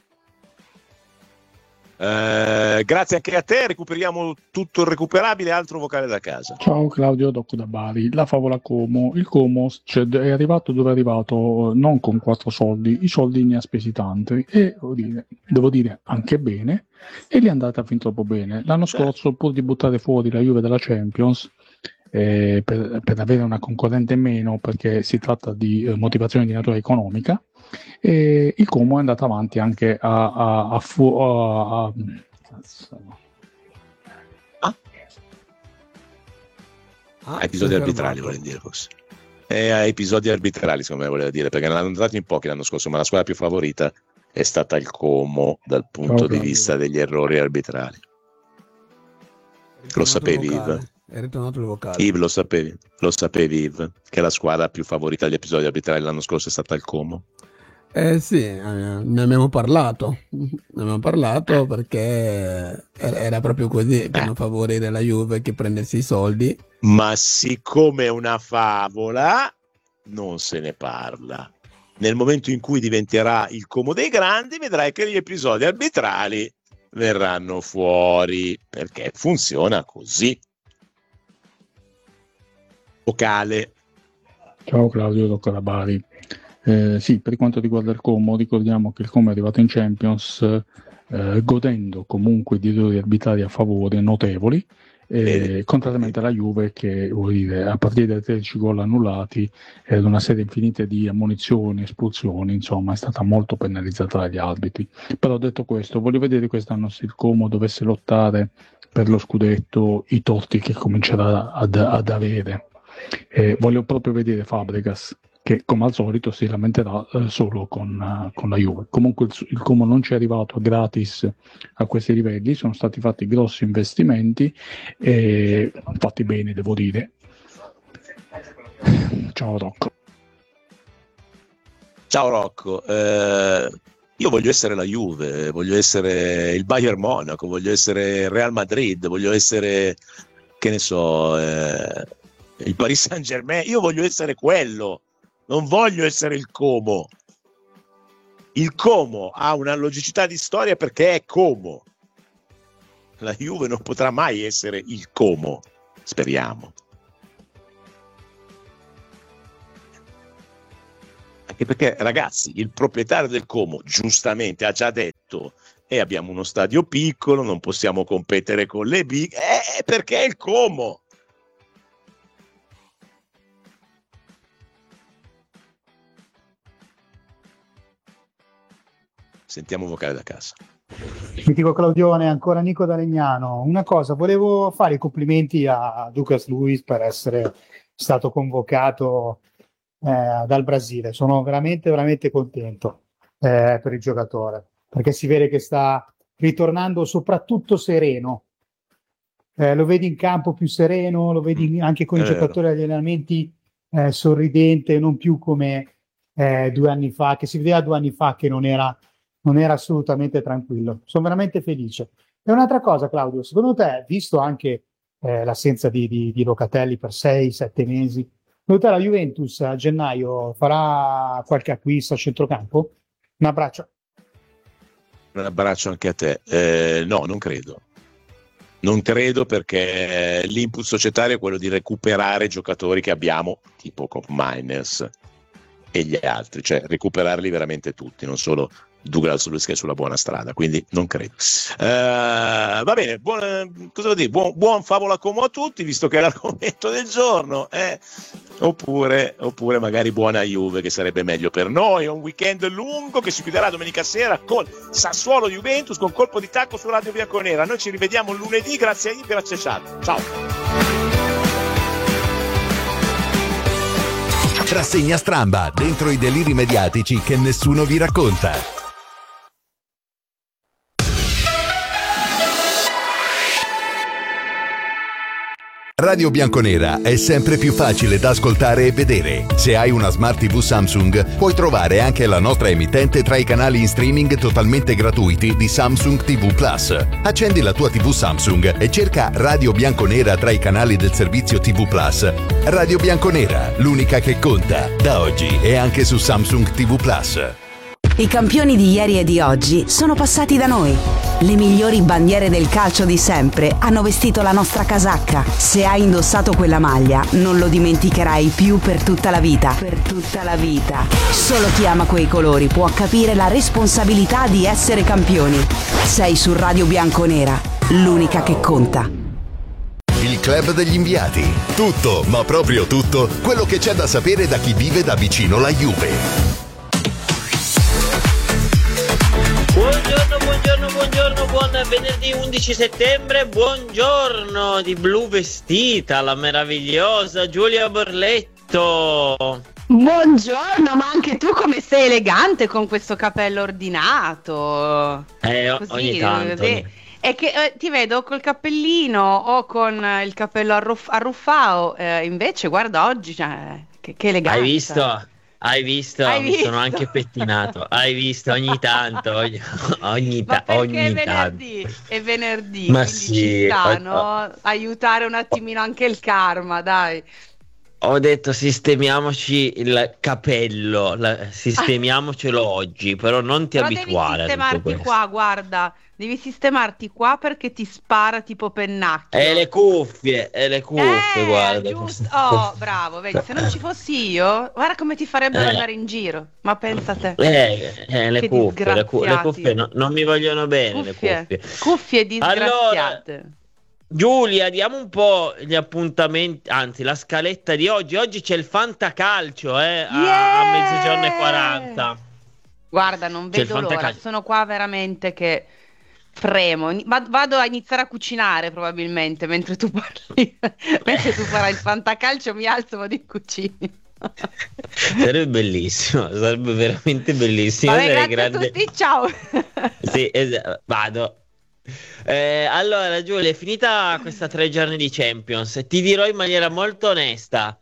Eh, grazie anche a te, recuperiamo tutto il recuperabile, altro vocale da casa. Ciao Claudio, Docco da Bari. La favola Como. Il Como cioè, è arrivato dove è arrivato non con quattro soldi, i soldi ne ha spesi tanti e devo dire, devo dire anche bene, e gli è andata fin troppo bene. L'anno scorso, pur di buttare fuori la Juve dalla Champions, eh, per, per avere una concorrente in meno, perché si tratta di eh, motivazione di natura economica, e il Como è andato avanti anche a, a, a, fu- a, a A episodi arbitrali, vuole dire forse. E a episodi arbitrali, secondo me, voleva dire, perché ne hanno andati in pochi l'anno scorso, ma la squadra più favorita è stata il Como dal punto Ciao, di Claudio. vista degli errori arbitrali. Lo sapevi, Yves? È ritornato il vocale. Yves, lo sapevi? Lo sapevi, Yves? Che la squadra più favorita degli episodi arbitrali l'anno scorso è stata il Como? Eh sì, eh, ne abbiamo parlato, ne abbiamo parlato perché era, era proprio così, per non favorire la Juve che prendesse i soldi. Ma siccome è una favola, non se ne parla. Nel momento in cui diventerà il Como dei grandi, vedrai che gli episodi arbitrali verranno fuori, perché funziona così. Vocale. Ciao Claudio, Docco da Bari. Eh, sì, per quanto riguarda il Como, ricordiamo che il Como è arrivato in Champions eh, godendo comunque di errori arbitrari a favore notevoli, eh, contrariamente alla Juve che, vuol dire, a partire dai tredici gol annullati e ad una serie infinita di ammonizioni, espulsioni, insomma è stata molto penalizzata dagli arbitri. Però detto questo, voglio vedere quest'anno se il Como dovesse lottare per lo scudetto, i torti che comincerà ad, ad avere. Eh, voglio proprio vedere Fabregas, che come al solito si lamenterà eh, solo con, uh, con la Juve. Comunque il, il Como non ci è arrivato gratis a questi livelli, sono stati fatti grossi investimenti e fatti bene, devo dire. Ciao Rocco. Ciao Rocco, eh, io voglio essere la Juve, voglio essere il Bayern Monaco, voglio essere il Real Madrid, voglio essere, che ne so, eh, il Paris Saint-Germain, io voglio essere quello, non voglio essere il Como. Il Como ha una logicità di storia perché è Como. La Juve non potrà mai essere il Como, speriamo. Anche perché, ragazzi, il proprietario del Como giustamente ha già detto e eh, abbiamo uno stadio piccolo, non possiamo competere con le big, eh, perché è il Como. Sentiamo vocale da casa. Mitico Claudione, ancora Nico da Legnano. Una cosa, volevo fare i complimenti a Douglas Luiz per essere stato convocato eh, dal Brasile. Sono veramente, veramente contento eh, per il giocatore, perché si vede che sta ritornando soprattutto sereno. Eh, lo vedi in campo più sereno, lo vedi anche con i giocatori agli allenamenti eh, sorridente, non più come eh, due anni fa, che si vedeva due anni fa che non era non era assolutamente tranquillo. Sono veramente felice. E un'altra cosa, Claudio, secondo te, visto anche eh, l'assenza di, di, di Locatelli per sei sette mesi, secondo te la Juventus a gennaio farà qualche acquisto a centrocampo? Un abbraccio. Un abbraccio anche a te. Eh, no, non credo. Non credo, perché l'input societario è quello di recuperare giocatori che abbiamo, tipo Kopp Miners e gli altri, cioè recuperarli veramente tutti, non solo Douglas Luiz che è sulla buona strada, quindi non credo. Uh, va bene, buon, cosa vuol dire? Buon, buon favola Como a tutti, visto che è l'argomento del giorno, eh? oppure, oppure magari buona Juve, che sarebbe meglio per noi. Un weekend lungo che si chiuderà domenica sera con Sassuolo Juventus, con colpo di tacco su Radio Bianconera. Noi ci rivediamo lunedì, grazie a Iber Accecciato. Ciao. Rassegna stramba, dentro i deliri mediatici che nessuno vi racconta. Radio Bianconera è sempre più facile da ascoltare e vedere. Se hai una Smart tivù Samsung, puoi trovare anche la nostra emittente tra i canali in streaming totalmente gratuiti di Samsung tivù Plus. Accendi la tua tivù Samsung e cerca Radio Bianconera tra i canali del servizio tivù Plus. Radio Bianconera, l'unica che conta, da oggi e anche su Samsung tivù Plus. I campioni di ieri e di oggi sono passati da noi. Le migliori bandiere del calcio di sempre hanno vestito la nostra casacca. Se hai indossato quella maglia, non lo dimenticherai più per tutta la vita. Per tutta la vita. Solo chi ama quei colori può capire la responsabilità di essere campioni. Sei su Radio Bianconera, l'unica che conta. Il Club degli Inviati. Tutto, ma proprio tutto, quello che c'è da sapere da chi vive da vicino la Juve. Buongiorno, buongiorno, buongiorno, buon venerdì undici settembre, buongiorno di blu vestita, la meravigliosa Giulia Borletto. Buongiorno, ma anche tu come sei elegante con questo capello ordinato. Eh, Così, ogni tanto. È che eh, ti vedo col cappellino o con eh, il cappello arruff- arruffao, eh, invece guarda oggi, cioè, che, che eleganza. Hai visto? Hai visto? Hai Mi visto? sono anche pettinato. Hai visto? Ogni tanto, ogni, ogni, ta- Ma perché ogni è tanto. venerdì, è venerdì, Ma quindi sì, ci sta, ho- no? Aiutare un attimino anche il karma, dai. Ho detto sistemiamoci il capello, la- sistemiamocelo oggi, però non ti Però devi abituare a tutto sistemarti questo. qua, guarda, devi sistemarti qua perché ti spara tipo pennacchio. E le cuffie, e le cuffie, Eh, guarda. giusto. Oh, bravo, vedi, se non ci fossi io, guarda come ti farebbero Eh. andare in giro. Ma pensa te. Eh, eh, le Che cuffie, le, cu- le disgraziati. cuffie no- non mi vogliono bene, Cuffie, le cuffie. cuffie disgraziate. Allora, Giulia, diamo un po' gli appuntamenti, anzi la scaletta di oggi. Oggi c'è il Fantacalcio, eh, a, Yeah! a mezzogiorno e quaranta. Guarda, non C'è il vedo l'ora, fantacalcio. sono qua veramente che fremo. Ni- va- Vado a iniziare a cucinare probabilmente mentre tu parli. Mentre tu farai il fantacalcio mi alzo e vado in cucina. Sarebbe bellissimo, sarebbe veramente bellissimo. Vabbè, Sarei grazie grande- a tutti, ciao. Sì, es- vado. Eh, allora, Giulia, è finita questa tre giorni di Champions. Ti dirò in maniera molto onesta: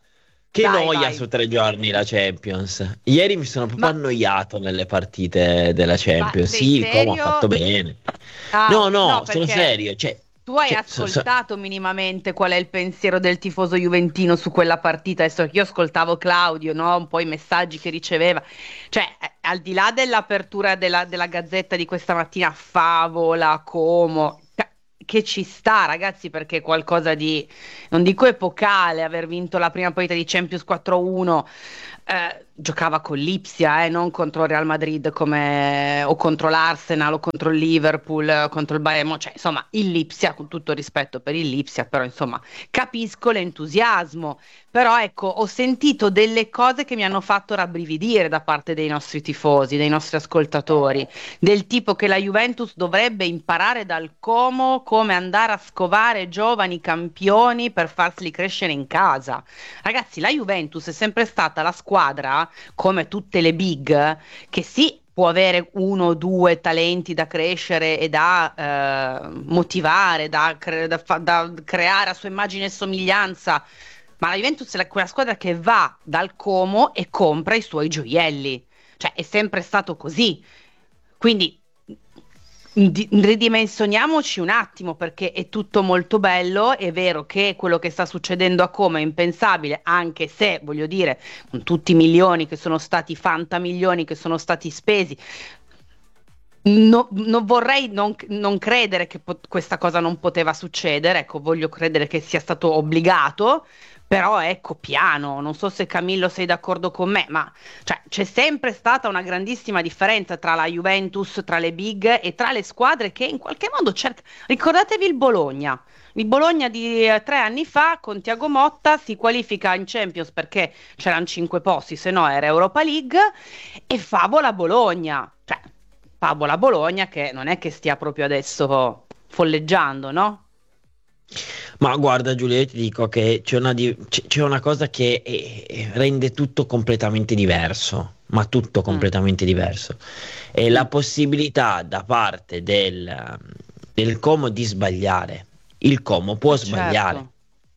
Che Dai, noia vai. su tre giorni la Champions. Ieri mi sono proprio Ma- annoiato nelle partite della Champions. sei Sì, il Como ha serio? fatto bene. Ah, No, ok, no, no, sono perché serio. Cioè, tu hai cioè, so- so- ascoltato minimamente qual è il pensiero del tifoso juventino su quella partita? Adesso io ascoltavo Claudio, no? Un po' i messaggi che riceveva. Cioè, eh, al di là dell'apertura della, della Gazzetta di questa mattina, Favola, Como, ca- che ci sta, ragazzi, perché è qualcosa di, non dico epocale, aver vinto la prima partita di Champions quattro a uno. Eh, giocava con l'Ipsia, eh, non contro il Real Madrid come, o contro l'Arsenal o contro il Liverpool, o contro il Bayern, cioè insomma il Lipsia, con tutto rispetto per il Lipsia, però insomma capisco l'entusiasmo, però ecco ho sentito delle cose che mi hanno fatto rabbrividire da parte dei nostri tifosi, dei nostri ascoltatori, del tipo che la Juventus dovrebbe imparare dal Como come andare a scovare giovani campioni per farseli crescere in casa. Ragazzi, la Juventus è sempre stata la squadra, come tutte le big, che sì, può avere uno o due talenti da crescere e da eh, motivare, da, cre- da fa- da creare a sua immagine e somiglianza, ma la Juventus è la- quella squadra che va dal Como e compra i suoi gioielli, cioè è sempre stato così. Quindi di- ridimensioniamoci un attimo, perché è tutto molto bello, è vero che quello che sta succedendo a Como è impensabile, anche se, voglio dire, con tutti i milioni che sono stati, fantamilioni che sono stati spesi, no- non vorrei non, non credere che po- questa cosa non poteva succedere, ecco, voglio credere che sia stato obbligato, però ecco, piano, non so se Camillo sei d'accordo con me, ma cioè, c'è sempre stata una grandissima differenza tra la Juventus, tra le big e tra le squadre che in qualche modo cercano. Ricordatevi il Bologna. Il Bologna di eh, tre anni fa con Thiago Motta si qualifica in Champions perché c'erano cinque posti, se no era Europa League, e favola Bologna. Cioè, favola Bologna che non è che stia proprio adesso folleggiando, no? Ma guarda Giulia, io ti dico che c'è una, di- c'è c'è una cosa che eh, rende tutto completamente diverso, ma tutto completamente diverso. È la possibilità da parte del, del Como di sbagliare. Il Como può sbagliare. Certo.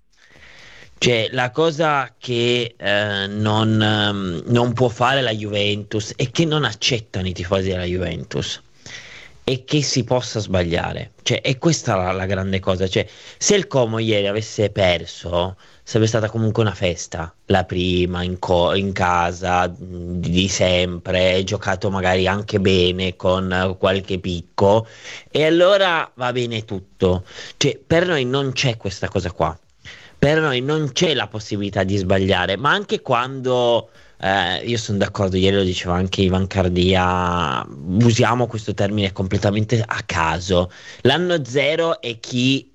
Cioè, la cosa che eh, non, ehm, non può fare la Juventus e che non accettano i tifosi della Juventus è che si possa sbagliare. Cioè, è questa la, la grande cosa. Cioè, se il Como ieri avesse perso, sarebbe stata comunque una festa. La prima in, co- in casa mh, di sempre, giocato magari anche bene con eh, qualche picco, e allora va bene tutto. Cioè, per noi non c'è questa cosa qua. Per noi non c'è la possibilità di sbagliare, ma anche quando eh, io sono d'accordo, ieri lo diceva anche Ivan Cardia, usiamo questo termine completamente a caso. L'anno zero è chi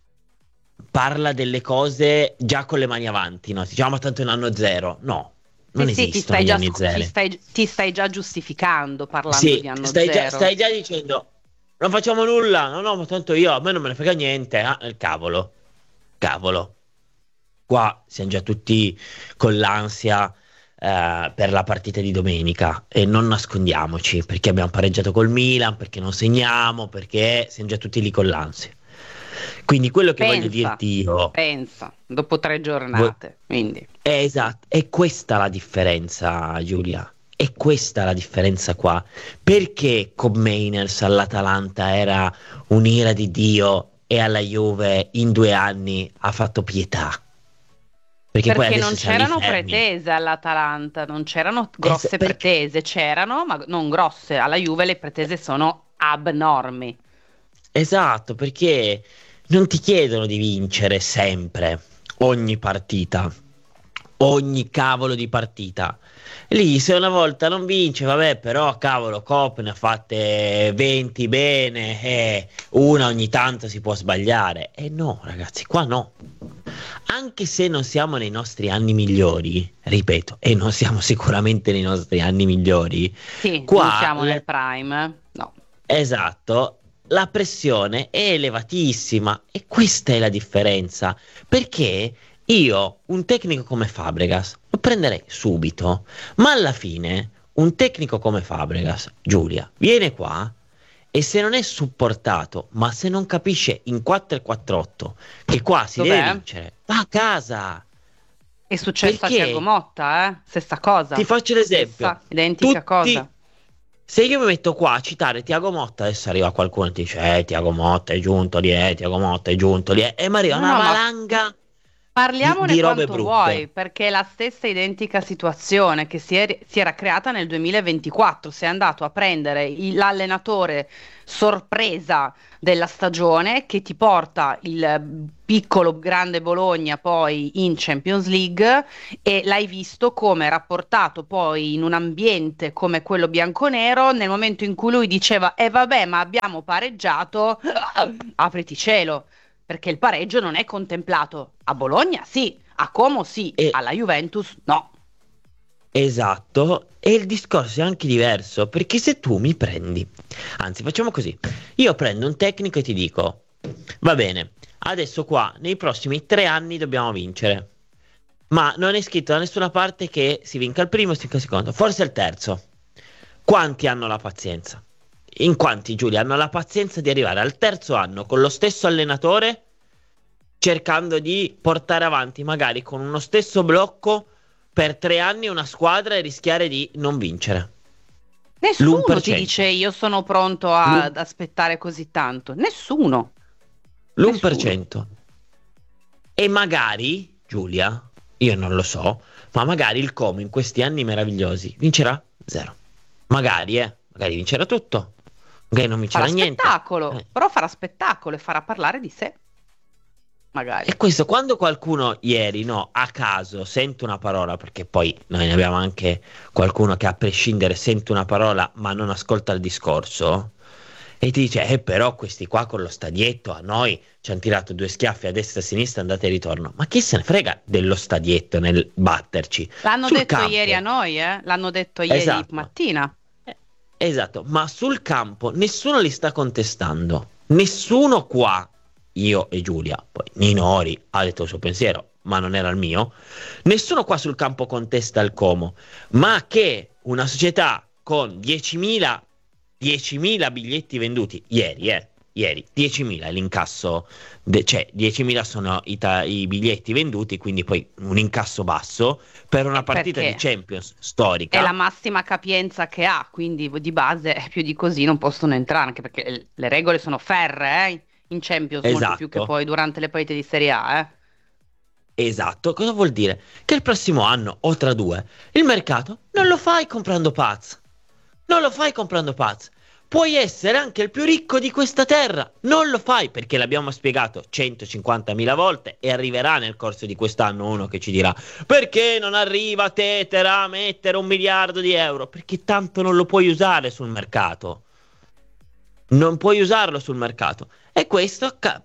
parla delle cose già con le mani avanti, no? Si dice, "Ah, ma tanto è un anno zero." No, non Sì, sì, ti esistono stai gli già, anni scu- zero. ti stai, ti stai già giustificando parlando Sì, di anno stai già, zero. stai già dicendo, non facciamo nulla, no, no, ma tanto io, a me non me ne frega niente, ah, il cavolo, cavolo. Qua siamo già tutti con l'ansia eh, per la partita di domenica e non nascondiamoci perché abbiamo pareggiato col Milan, perché non segniamo, perché siamo già tutti lì con l'ansia. Quindi quello che voglio Pensa, dirti io pensa, dopo tre giornate, quindi. è esatto, è questa la differenza, Giulia. È questa la differenza qua. Perché con Mainers all'Atalanta era un'ira di Dio e alla Juve in due anni ha fatto pietà? Perché, poi Perché adesso non siamo lì c'erano fermi. pretese all'Atalanta, non c'erano grosse perché- pretese, c'erano, ma non grosse. Alla Juve le pretese sono abnormi. Esatto, perché non ti chiedono di vincere sempre, ogni partita, ogni cavolo di partita. Lì se una volta non vince, vabbè, però cavolo, Coop ne ha fatte venti bene, e una ogni tanto si può sbagliare. E no, ragazzi, qua no. Anche se non siamo nei nostri anni migliori, ripeto, e non siamo sicuramente nei nostri anni migliori, Sì, qua non siamo le- nel prime, eh? No. esatto, la pressione è elevatissima e questa è la differenza, perché io un tecnico come Fabregas lo prenderei subito, ma alla fine un tecnico come Fabregas, Giulia, viene qua e se non è supportato, ma se non capisce in quattro e quattro otto che qua si Dov'è? deve vincere, va a casa. È successo Perché? a Thiago Motta, eh? Stessa cosa. Ti faccio l'esempio. Stessa, identica Tutti- cosa. Se io mi metto qua a citare Thiago Motta, adesso arriva qualcuno e ti dice eh, Thiago Motta è giunto lì, eh, Thiago Motta è giunto lì, eh, e mi arriva No, una no, ma- valanga Parliamone di, di robe quanto brutte. vuoi, perché è la stessa identica situazione che si, è- si era creata nel duemilaventiquattro. Sei andato a prendere il- l'allenatore sorpresa della stagione che ti porta il piccolo grande Bologna poi in Champions League e l'hai visto come rapportato poi in un ambiente come quello bianconero nel momento in cui lui diceva eh vabbè ma abbiamo pareggiato, apriti cielo. Perché il pareggio non è contemplato. A Bologna sì, a Como sì, alla Juventus no. Esatto, e il discorso è anche diverso, perché se tu mi prendi, anzi facciamo così, io prendo un tecnico e ti dico, va bene, adesso qua nei prossimi tre anni dobbiamo vincere, ma non è scritto da nessuna parte che si vinca il primo, si vinca il secondo, forse il terzo. Quanti hanno la pazienza? In quanti, Giulia, hanno la pazienza di arrivare al terzo anno con lo stesso allenatore, cercando di portare avanti magari con uno stesso blocco per tre anni una squadra e rischiare di non vincere? Nessuno L'uno per ti cento. dice io sono pronto a- ad aspettare così tanto. Nessuno. L'uno per cento. E magari, Giulia, io non lo so, ma magari il Como in questi anni meravigliosi vincerà zero. Magari, eh, magari vincerà tutto. Magari non vincerà Farà niente. spettacolo, però farà spettacolo e farà parlare di sé. Magari. E questo quando qualcuno ieri, no, a caso sente una parola, perché poi noi ne abbiamo anche qualcuno che a prescindere sente una parola ma non ascolta il discorso e ti dice, eh però questi qua con lo stadietto a noi ci hanno tirato due schiaffi a destra e a sinistra, andate e ritorno. Ma chi se ne frega dello stadietto nel batterci? L'hanno Sul detto campo. ieri a noi, eh? L'hanno detto ieri Esatto. mattina. Esatto, ma sul campo nessuno li sta contestando. Nessuno qua, io e Giulia, poi Ninori ha detto il suo pensiero, ma non era il mio. Nessuno qua sul campo contesta il Como, ma che una società con diecimila diecimila biglietti venduti ieri, eh, ieri diecimila è l'incasso, de- cioè diecimila sono i, ta- i biglietti venduti, quindi poi un incasso basso per una partita perché di Champions storica. È la massima capienza che ha, quindi di base eh, più di così non possono entrare, anche perché le regole sono ferree eh, in Champions, molto Esatto. più che poi durante le partite di Serie A. Eh. Esatto, cosa vuol dire? Che il prossimo anno o tra due il mercato non lo fai comprando Paz, non lo fai comprando Paz. Puoi essere anche il più ricco di questa terra, non lo fai perché l'abbiamo spiegato centocinquantamila volte e arriverà nel corso di quest'anno uno che ci dirà perché non arriva Tetera a mettere un miliardo di euro, perché tanto non lo puoi usare sul mercato, non puoi usarlo sul mercato e questo ca-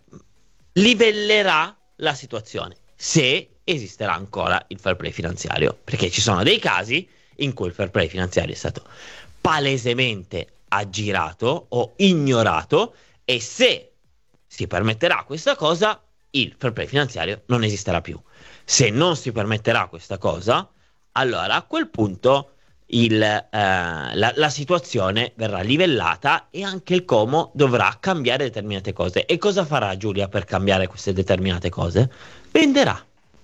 livellerà la situazione se esisterà ancora il fair play finanziario, perché ci sono dei casi in cui il fair play finanziario è stato palesemente aggirato o ignorato e se si permetterà questa cosa il fair play finanziario non esisterà più. Se non si permetterà questa cosa, allora a quel punto il, eh, la, la situazione verrà livellata e anche il Como dovrà cambiare determinate cose. E cosa farà Giulia per cambiare queste determinate cose? Venderà.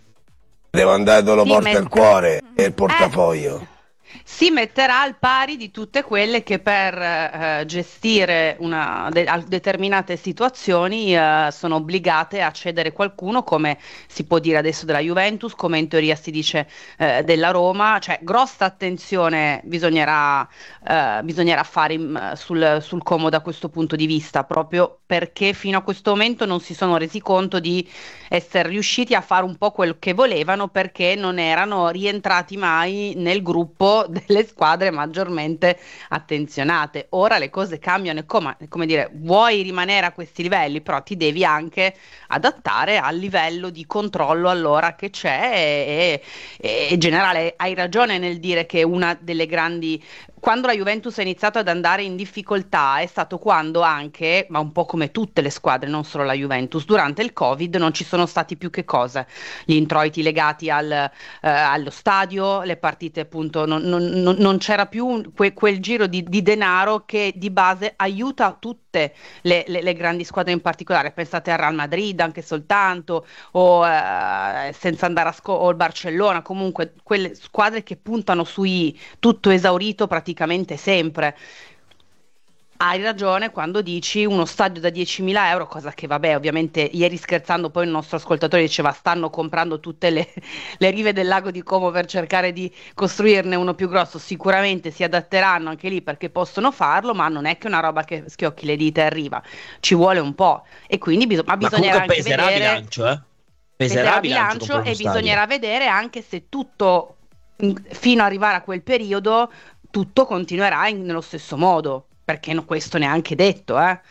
Devo andare dove lo Sì, porta ma- il cuore e il portafoglio. Si metterà al pari di tutte quelle che per eh, gestire una, de- al- determinate situazioni eh, sono obbligate a cedere qualcuno, come si può dire adesso della Juventus, come in teoria si dice eh, della Roma. Cioè grossa attenzione bisognerà, eh, bisognerà fare in- sul, sul Como da questo punto di vista, proprio perché fino a questo momento non si sono resi conto di essere riusciti a fare un po' quel che volevano, perché non erano rientrati mai nel gruppo delle squadre maggiormente attenzionate. Ora le cose cambiano e come, come dire, vuoi rimanere a questi livelli, però ti devi anche adattare al livello di controllo allora che c'è e, e, e generale hai ragione nel dire che una delle grandi quando la Juventus è iniziato ad andare in difficoltà è stato quando anche, ma un po' come tutte le squadre, non solo la Juventus, durante il Covid non ci sono stati più che cosa, gli introiti legati al, eh, allo stadio, le partite appunto, non, non, non, non c'era più un- que- quel giro di, di denaro che di base aiuta tutte le, le- le grandi squadre, in particolare pensate al Real Madrid anche soltanto, o eh, senza andare a sco- o il Barcellona, comunque quelle squadre che puntano sui tutto esaurito praticamente sempre. Hai ragione quando dici uno stadio da diecimila euro, cosa che vabbè, ovviamente ieri scherzando poi il nostro ascoltatore diceva stanno comprando tutte le, le rive del lago di Como per cercare di costruirne uno più grosso, sicuramente si adatteranno anche lì perché possono farlo, ma non è che una roba che schiocchi le dita e arriva, ci vuole un po', e quindi bis- ma Ma bisognerà comunque anche peserà vedere, bilancio, eh? peserà Peserà bilancio, bilancio comprare e uno stadio. bisognerà vedere anche se tutto in- fino ad arrivare a quel periodo tutto continuerà in- nello stesso modo, perché no- questo neanche detto, eh.